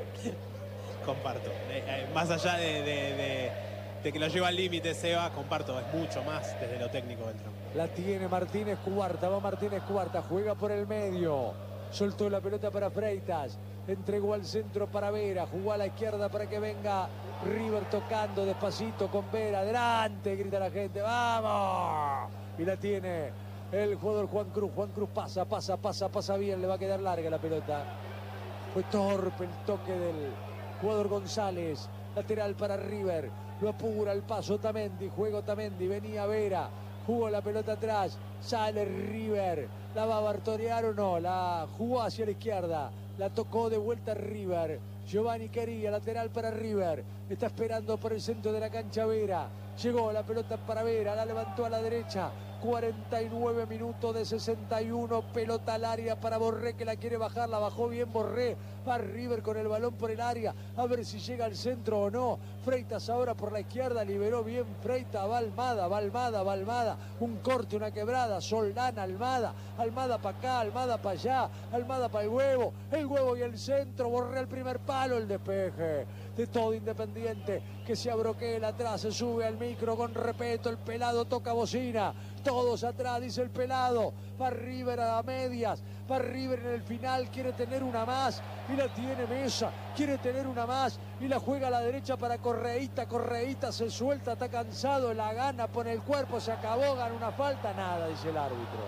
Comparto. Eh, eh, más allá de, de- de- de que lo lleva al límite, Seba, comparto. Es mucho más desde lo técnico Beltrán. La tiene Martínez Cuarta, va Martínez Cuarta, juega por el medio. Soltó la pelota para Freitas, entregó al centro para Vera, jugó a la izquierda para que venga River tocando despacito con Vera. Adelante, grita la gente, ¡vamos! Y la tiene el jugador Juan Cruz. Juan Cruz pasa, pasa, pasa, pasa bien, le va a quedar larga la pelota. Fue torpe el toque del jugador González. Lateral para River. Lo apura el paso Otamendi. Juega Otamendi. Venía Vera. Jugó la pelota atrás. Sale River. ¿La va a bartorear o no? La jugó hacia la izquierda. La tocó de vuelta River. Giovanni Quería. Lateral para River. Está esperando por el centro de la cancha Vera. Llegó la pelota para Vera. La levantó a la derecha. cuarenta y nueve minutos de sesenta y uno. Pelota al área para Borré que la quiere bajar. La bajó bien Borré. Va River con el balón por el área. A ver si llega al centro o no. Freitas ahora por la izquierda. Liberó bien Freitas. Va Almada, va Almada, va Almada. Un corte, una quebrada. Soldán, Almada. Almada para acá, Almada para allá. Almada para el huevo. El huevo y el centro. Borré el primer palo. El despeje de todo Independiente. Que se abroquela atrás. Se sube al micro con respeto. El pelado toca bocina. Todos atrás, dice el pelado. Va River a medias. Va River en el final. Quiere tener una más. Y la tiene Mesa. Quiere tener una más. Y la juega a la derecha para Correíta. Correíta se suelta. Está cansado. La gana. Pone el cuerpo. Se acabó. Gana una falta. Nada, dice el árbitro.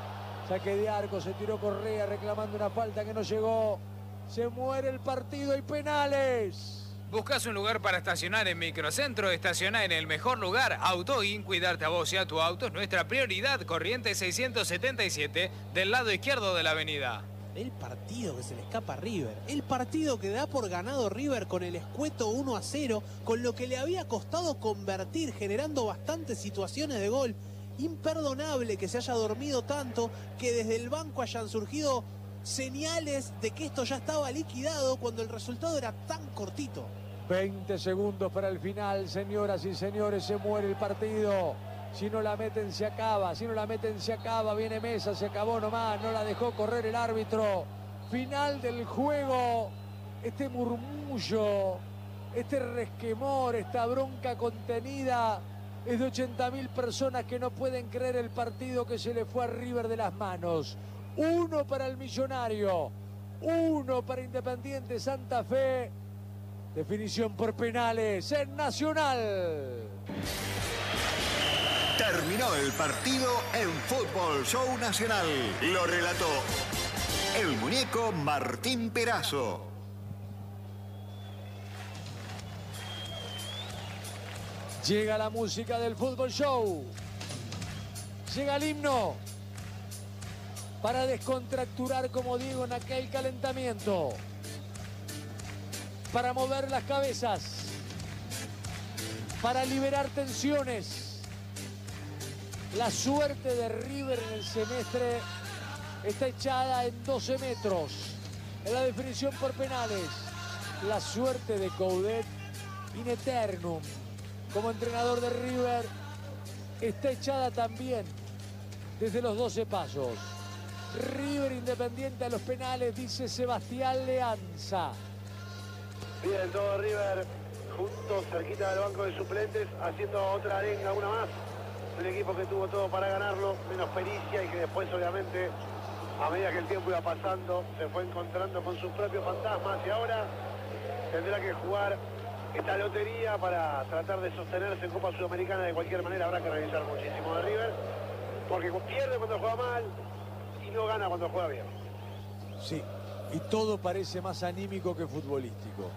Saque de arco. Se tiró Correa reclamando una falta que no llegó. Se muere el partido y penales. ¿Buscas un lugar para estacionar en Microcentro? Estaciona en el mejor lugar. AutoIn, cuidarte a vos y a tu auto es nuestra prioridad. Corriente seiscientos setenta y siete, del lado izquierdo de la avenida. El partido que se le escapa a River. El partido que da por ganado River con el escueto uno a cero, con lo que le había costado convertir, generando bastantes situaciones de gol. imperdonable que se haya dormido tanto, que desde el banco hayan surgido señales de que esto ya estaba liquidado cuando el resultado era tan cortito. veinte segundos para el final, señoras y señores, se muere el partido. Si no la meten se acaba, si no la meten se acaba, viene Mesa, se acabó nomás, no la dejó correr el árbitro. Final del juego, este murmullo, este resquemor, esta bronca contenida es de ochenta mil personas que no pueden creer el partido que se le fue a River de las manos. Uno para el Millonario, uno para Independiente Santa Fe. Definición por penales en Nacional. Terminó el partido en Fútbol Show Nacional. Lo relató el muñeco Martín Perazo. Llega la música del Fútbol Show. Llega el himno para descontracturar, como digo, en aquel calentamiento. Para mover las cabezas. Para liberar tensiones. La suerte de River en el semestre está echada en doce metros. En la definición por penales. La suerte de Coudet in eternum como entrenador de River está echada también desde los doce pasos. River Independiente a los penales, dice Sebastián Leanza. Bien, todo River juntos, cerquita del banco de suplentes, haciendo otra arenga, una más. Un equipo que tuvo todo para ganarlo, menos pericia, y que después, obviamente, a medida que el tiempo iba pasando, se fue encontrando con sus propios fantasmas, y ahora tendrá que jugar esta lotería para tratar de sostenerse en Copa Sudamericana. De cualquier manera habrá que revisar muchísimo de River, porque pierde cuando juega mal y no gana cuando juega bien. Sí, y todo parece más anímico que futbolístico.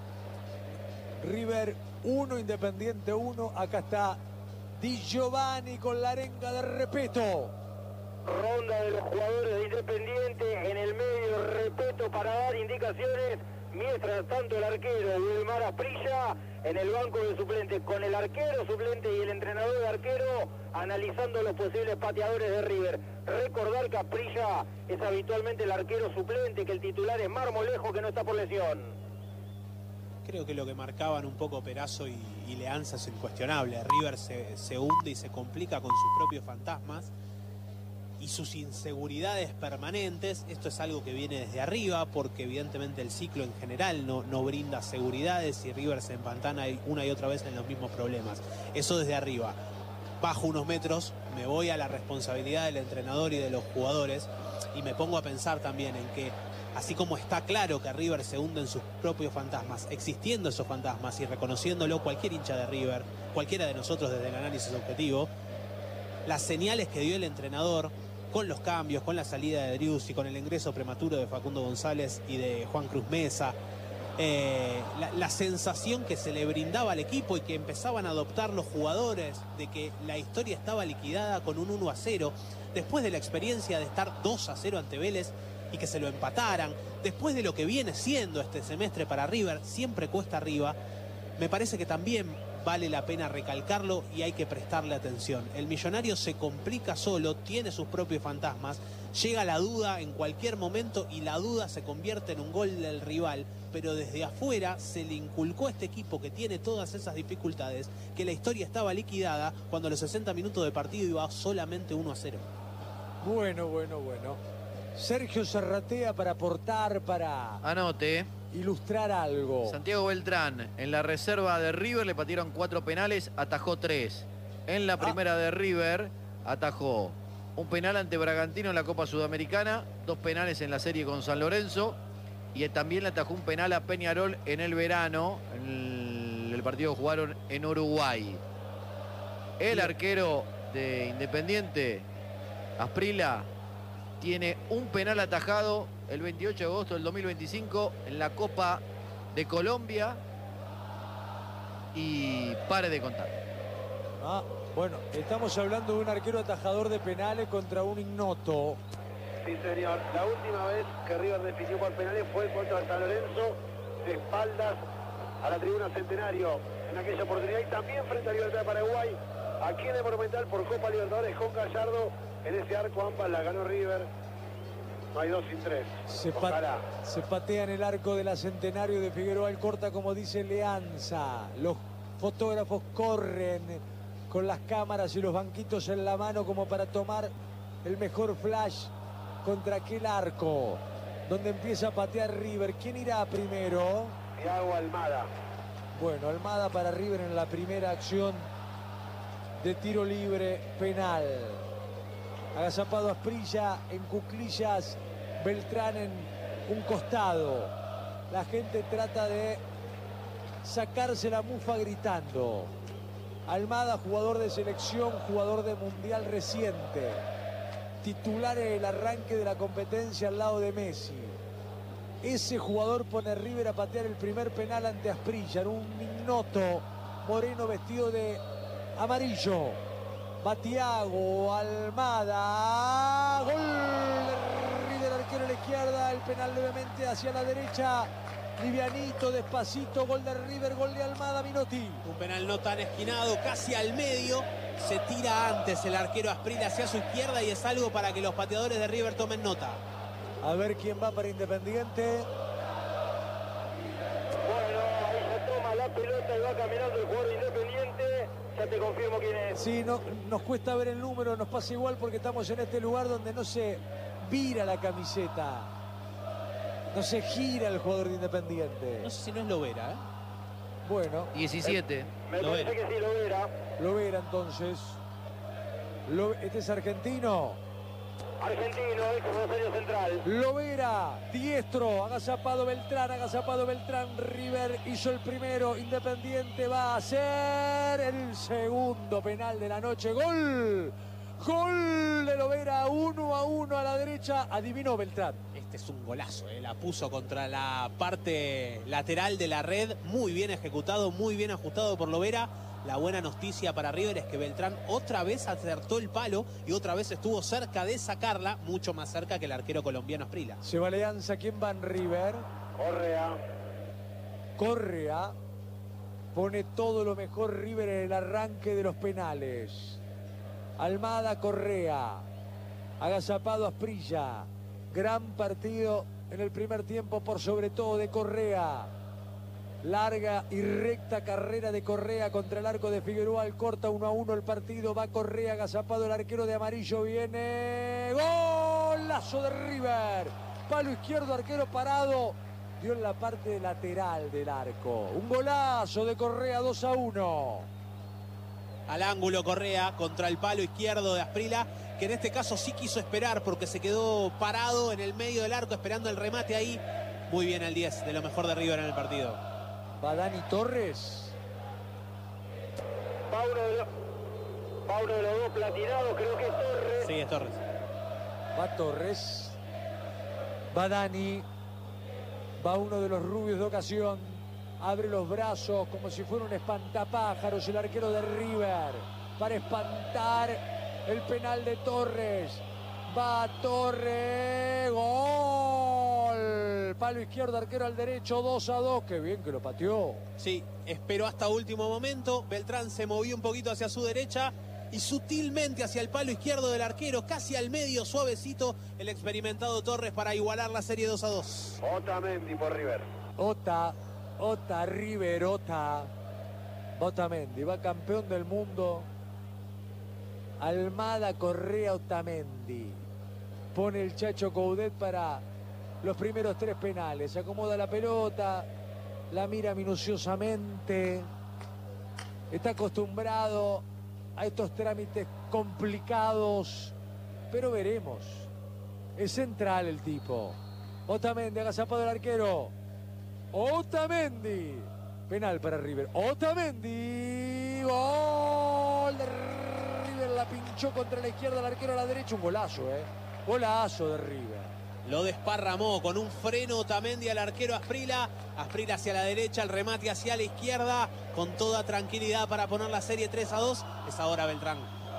River uno, Independiente uno. Acá está Di Giovanni con la arenga de respeto. Ronda de los jugadores de Independiente en el medio, respeto para dar indicaciones. Mientras tanto el arquero Wilmar Asprilla en el banco de suplentes con el arquero suplente y el entrenador de arquero analizando los posibles pateadores de River. Recordar que Asprilla es habitualmente el arquero suplente, que el titular es Marmolejo, que no está por lesión. Creo que lo que marcaban un poco Perazo y, y Leanza es incuestionable. River se, se hunde y se complica con sus propios fantasmas y sus inseguridades permanentes. Esto es algo que viene desde arriba, porque evidentemente el ciclo en general no, no brinda seguridades y River se empantana una y otra vez en los mismos problemas. Eso desde arriba. Bajo unos metros, me voy a la responsabilidad del entrenador y de los jugadores y me pongo a pensar también en que, así como está claro que River se hunde en sus propios fantasmas, existiendo esos fantasmas y reconociéndolo cualquier hincha de River, cualquiera de nosotros desde el análisis objetivo, las señales que dio el entrenador con los cambios, con la salida de Driussi, con el ingreso prematuro de Facundo González y de Juan Cruz Mesa, eh, la, la sensación que se le brindaba al equipo y que empezaban a adoptar los jugadores de que la historia estaba liquidada con un uno a cero, después de la experiencia de estar dos a cero ante Vélez y que se lo empataran, después de lo que viene siendo este semestre para River, siempre cuesta arriba, me parece que también vale la pena recalcarlo y hay que prestarle atención. El Millonario se complica solo, tiene sus propios fantasmas, llega la duda en cualquier momento y la duda se convierte en un gol del rival, pero desde afuera se le inculcó a este equipo que tiene todas esas dificultades, que la historia estaba liquidada cuando a los sesenta minutos de partido iba solamente uno a cero. Bueno, bueno, bueno. Sergio Serratea para aportar, para Anote. ilustrar algo. Santiago Beltrán, en la reserva de River le patearon cuatro penales, atajó tres. En la primera ah. de River atajó un penal ante Bragantino en la Copa Sudamericana, dos penales en la serie con San Lorenzo y también le atajó un penal a Peñarol en el verano, en el, el partido que jugaron en Uruguay. El Bien. arquero de Independiente, Asprilla, tiene un penal atajado el veintiocho de agosto del dos mil veinticinco en la Copa de Colombia. Y pare de contar. Ah, bueno, estamos hablando de un arquero atajador de penales contra un ignoto. Sí, señor. La última vez que River definió por penales fue contra San Lorenzo, de espaldas a la tribuna Centenario. En aquella oportunidad y también frente a Libertad de Paraguay, aquí en el Monumental por Copa Libertadores con Gallardo. En ese arco ambas la ganó River. No hay dos sin tres. Se, pa se patea en el arco de la Centenario de Figueroa Alcorta, como dice Leanza. Los fotógrafos corren con las cámaras y los banquitos en la mano como para tomar el mejor flash contra aquel arco donde empieza a patear River. ¿Quién irá primero? Thiago Almada. Bueno, Almada para River en la primera acción de tiro libre penal. Agazapado Asprilla en cuclillas, Beltrán en un costado. La gente trata de sacarse la mufa gritando. Almada, jugador de selección, jugador de mundial reciente, titular en el arranque de la competencia al lado de Messi. Ese jugador pone a River a patear el primer penal ante Asprilla, en un ignoto moreno vestido de amarillo. Va Thiago Almada, gol de River, arquero a la izquierda, el penal levemente hacia la derecha, livianito, despacito, gol de River, gol de Almada. Minotti. Un penal no tan esquinado, casi al medio, se tira antes el arquero Asprilla hacia su izquierda y es algo para que los pateadores de River tomen nota. A ver quién va para Independiente. Bueno, ahí se toma la pelota y va caminando el jugador Independiente. Ya te confirmo quién es. Sí, no, nos cuesta ver el número, nos pasa igual porque estamos en este lugar donde no se vira la camiseta. No se gira el jugador de Independiente. No sé si no es Lovera, ¿eh? Bueno. diecisiete. Me Lo parece era. que sí, lo era. Lo verá entonces. Lo, este es argentino. Argentino, ex Rosario Central. Lovera, diestro, agazapado Beltrán, agazapado Beltrán, River hizo el primero, Independiente va a hacer el segundo penal de la noche, gol, gol de Lovera, uno a uno a la derecha, adivinó Beltrán. Este es un golazo, ¿eh? La puso contra la parte lateral de la red, muy bien ejecutado, muy bien ajustado por Lovera. La buena noticia para River es que Beltrán otra vez acertó el palo y otra vez estuvo cerca de sacarla, mucho más cerca que el arquero colombiano Asprilla. Se va Leanza, ¿quién va en River? Correa. Correa pone todo lo mejor River en el arranque de los penales. Almada, Correa, agazapado Asprilla, gran partido en el primer tiempo por sobre todo de Correa. Larga y recta carrera de Correa contra el arco de Figueroa Alcorta, uno a uno el partido, va Correa, agazapado el arquero de amarillo, viene golazo de River, palo izquierdo, arquero parado, dio en la parte lateral del arco, un golazo de Correa, dos a uno. Al ángulo Correa contra el palo izquierdo de Asprilla, que en este caso sí quiso esperar porque se quedó parado en el medio del arco esperando el remate ahí. Muy bien el diez, de lo mejor de River en el partido. Va Dani Torres. Va uno de los, va uno de los dos platinados, creo que es Torres. Sí, es Torres. Va Torres. Va Dani. Va uno de los rubios de ocasión. Abre los brazos como si fuera un espantapájaros el arquero de River. Para espantar el penal de Torres. Va Torres. Gol. Palo izquierdo, arquero al derecho, dos a dos. Qué bien que lo pateó. Sí, esperó hasta último momento. Beltrán se movió un poquito hacia su derecha y sutilmente hacia el palo izquierdo del arquero, casi al medio, suavecito, el experimentado Torres para igualar la serie dos a dos. Otamendi por River. Ota, Ota, River, Ota. Otamendi, va campeón del mundo. Almada, Correa, Otamendi. Pone el Chacho Coudet para los primeros tres penales. Acomoda la pelota, la mira minuciosamente. Está acostumbrado a estos trámites complicados, pero veremos. Es central el tipo. Otamendi, agazapado del arquero. Otamendi. Penal para River. Otamendi. Gol de River. La pinchó contra la izquierda, el arquero a la derecha. Un golazo, ¿eh? Golazo de River. Lo desparramó con un freno Otamendi al arquero Asprilla. Asprilla hacia la derecha, el remate hacia la izquierda. Con toda tranquilidad para poner la serie tres a dos. Es ahora Beltrán.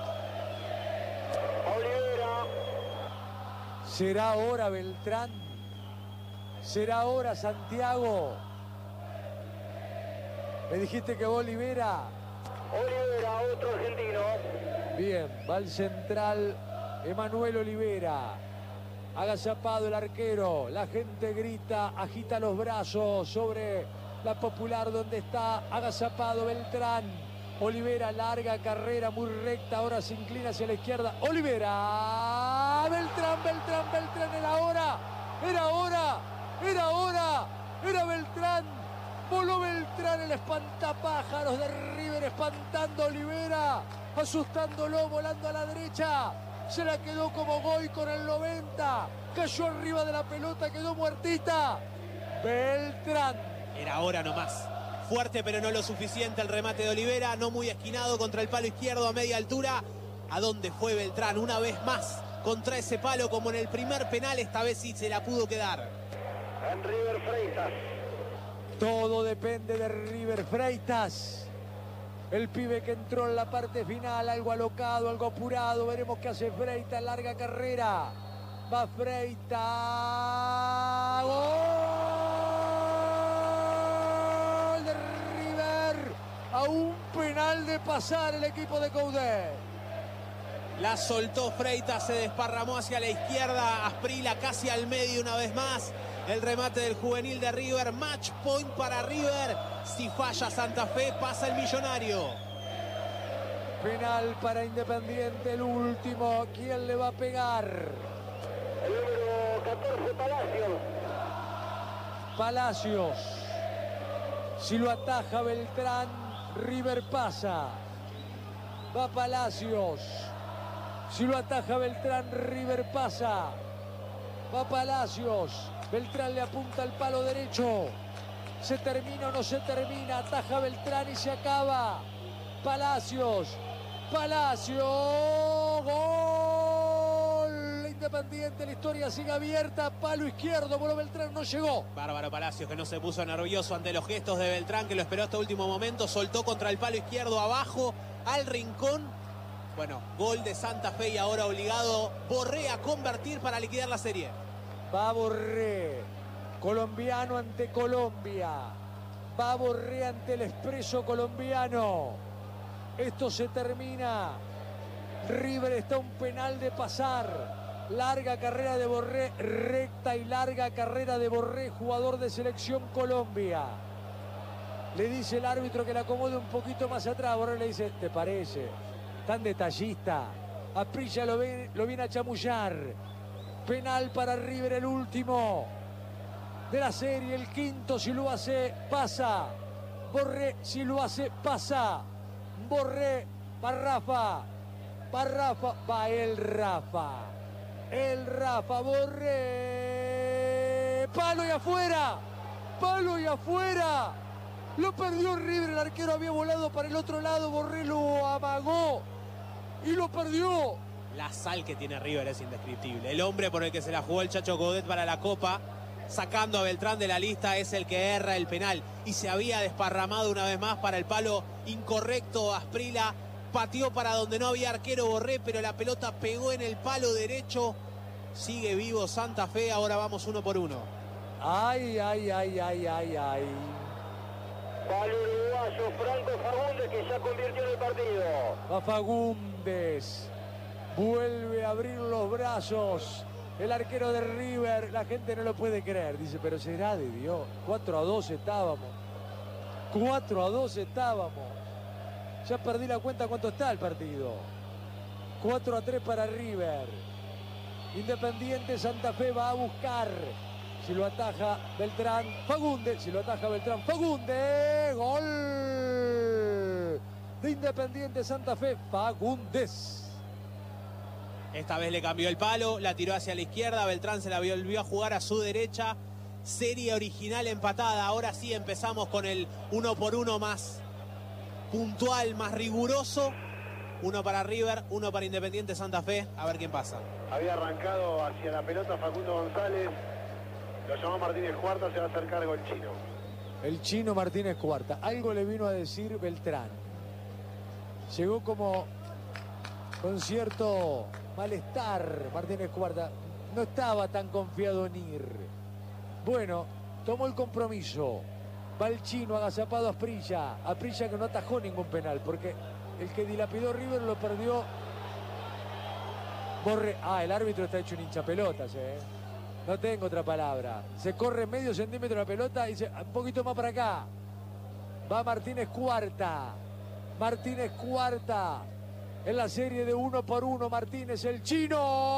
Olivera. ¿Será ahora Beltrán? ¿Será ahora Santiago? Me dijiste que va Olivera. Olivera, otro argentino. Bien, va el central Emanuel Olivera. Agazapado el arquero. La gente grita, agita los brazos sobre la Popular donde está agazapado Beltrán. Olivera, larga carrera, muy recta, ahora se inclina hacia la izquierda. Olivera, Beltrán, Beltrán, Beltrán, era hora, era hora, era hora, era Beltrán. Voló Beltrán, el espantapájaros de River, espantando a Olivera, asustándolo, volando a la derecha. Se la quedó como Goy con el noventa. Cayó arriba de la pelota, quedó muertita. Beltrán. Era hora nomás. Fuerte pero no lo suficiente el remate de Olivera. No muy esquinado contra el palo izquierdo a media altura. ¿A dónde fue Beltrán? Una vez más contra ese palo como en el primer penal. Esta vez sí se la pudo quedar. En River Freitas. Todo depende de River Freitas. El pibe que entró en la parte final, algo alocado, algo apurado. Veremos qué hace Freitas, larga carrera. Va Freitas. ¡Gol de River! A un penal de pasar el equipo de Coudet. La soltó Freitas, se desparramó hacia la izquierda. Asprila casi al medio una vez más. El remate del juvenil de River. Match point para River. Si falla Santa Fe, pasa el millonario. Penal para Independiente, el último. ¿Quién le va a pegar? El número catorce, Palacios. Palacios. Si lo ataja Beltrán, River pasa. Va Palacios. Si lo ataja Beltrán, River pasa. Va Palacios. Beltrán le apunta al palo derecho. ¿Se termina o no se termina? Ataja Beltrán y se acaba. Palacios. Palacios. Gol. Independiente. La historia sigue abierta. Palo izquierdo. Voló Beltrán. No llegó. Bárbaro Palacios, que no se puso nervioso ante los gestos de Beltrán, que lo esperó hasta último momento. Soltó contra el palo izquierdo abajo al rincón. Bueno, gol de Santa Fe y ahora obligado Borré a convertir para liquidar la serie. Va Borré, colombiano ante Colombia. Va Borré ante el Expreso colombiano. Esto se termina. River está a un penal de pasar. Larga carrera de Borré, recta y larga carrera de Borré, jugador de Selección Colombia. Le dice el árbitro que la acomode un poquito más atrás. Borré le dice, ¿te parece? Tan detallista. Asprilla lo, ve, lo viene a chamullar. Penal para River, el último de la serie, el quinto. Si lo hace, pasa. Borré, si lo hace, pasa. Borré, para Rafa. Para Rafa, va el Rafa. El Rafa, Borré. Palo y afuera. Palo y afuera. Lo perdió River, el arquero había volado para el otro lado. Borré lo amagó y lo perdió. La sal que tiene River es indescriptible. El hombre por el que se la jugó el Chacho Coudet para la Copa, sacando a Beltrán de la lista, es el que erra el penal. Y se había desparramado una vez más para el palo incorrecto. Asprila pateó para donde no había arquero Borré, pero la pelota pegó en el palo derecho. Sigue vivo Santa Fe, ahora vamos uno por uno. Ay, ay, ay, ay, ay, ay. Palo uruguayo, Franco Fagundes, que ya convirtió en el partido. Va Fagundes. Vuelve a abrir los brazos el arquero de River. La gente no lo puede creer. Dice, pero será de Dios. cuatro a dos estábamos. cuatro a dos estábamos. Ya perdí la cuenta cuánto está el partido. cuatro a tres para River. Independiente Santa Fe va a buscar. Si lo ataja Beltrán, Fagundes. Si lo ataja Beltrán, Fagundes. Gol de Independiente Santa Fe, Fagundes. Esta vez le cambió el palo, la tiró hacia la izquierda, Beltrán se la volvió a jugar a su derecha. Serie original empatada, ahora sí empezamos con el uno por uno más puntual, más riguroso. Uno para River, uno para Independiente Santa Fe, a ver quién pasa. Había arrancado hacia la pelota Facundo González, lo llamó Martínez Cuarta, se va a hacer cargo el chino. El chino Martínez Cuarta, algo le vino a decir Beltrán. Llegó como con cierto malestar Martínez Cuarta, no estaba tan confiado en ir. Bueno, tomó el compromiso. Va el chino agazapado a Asprilla. Asprilla que no atajó ningún penal, porque el que dilapidó River lo perdió. Borre... Ah, el árbitro está hecho un hinchapelotas, eh. No tengo otra palabra. Se corre medio centímetro la pelota y dice, un poquito más para acá. Va Martínez Cuarta. Martínez Cuarta. En la serie de uno por uno, Martínez, el chino.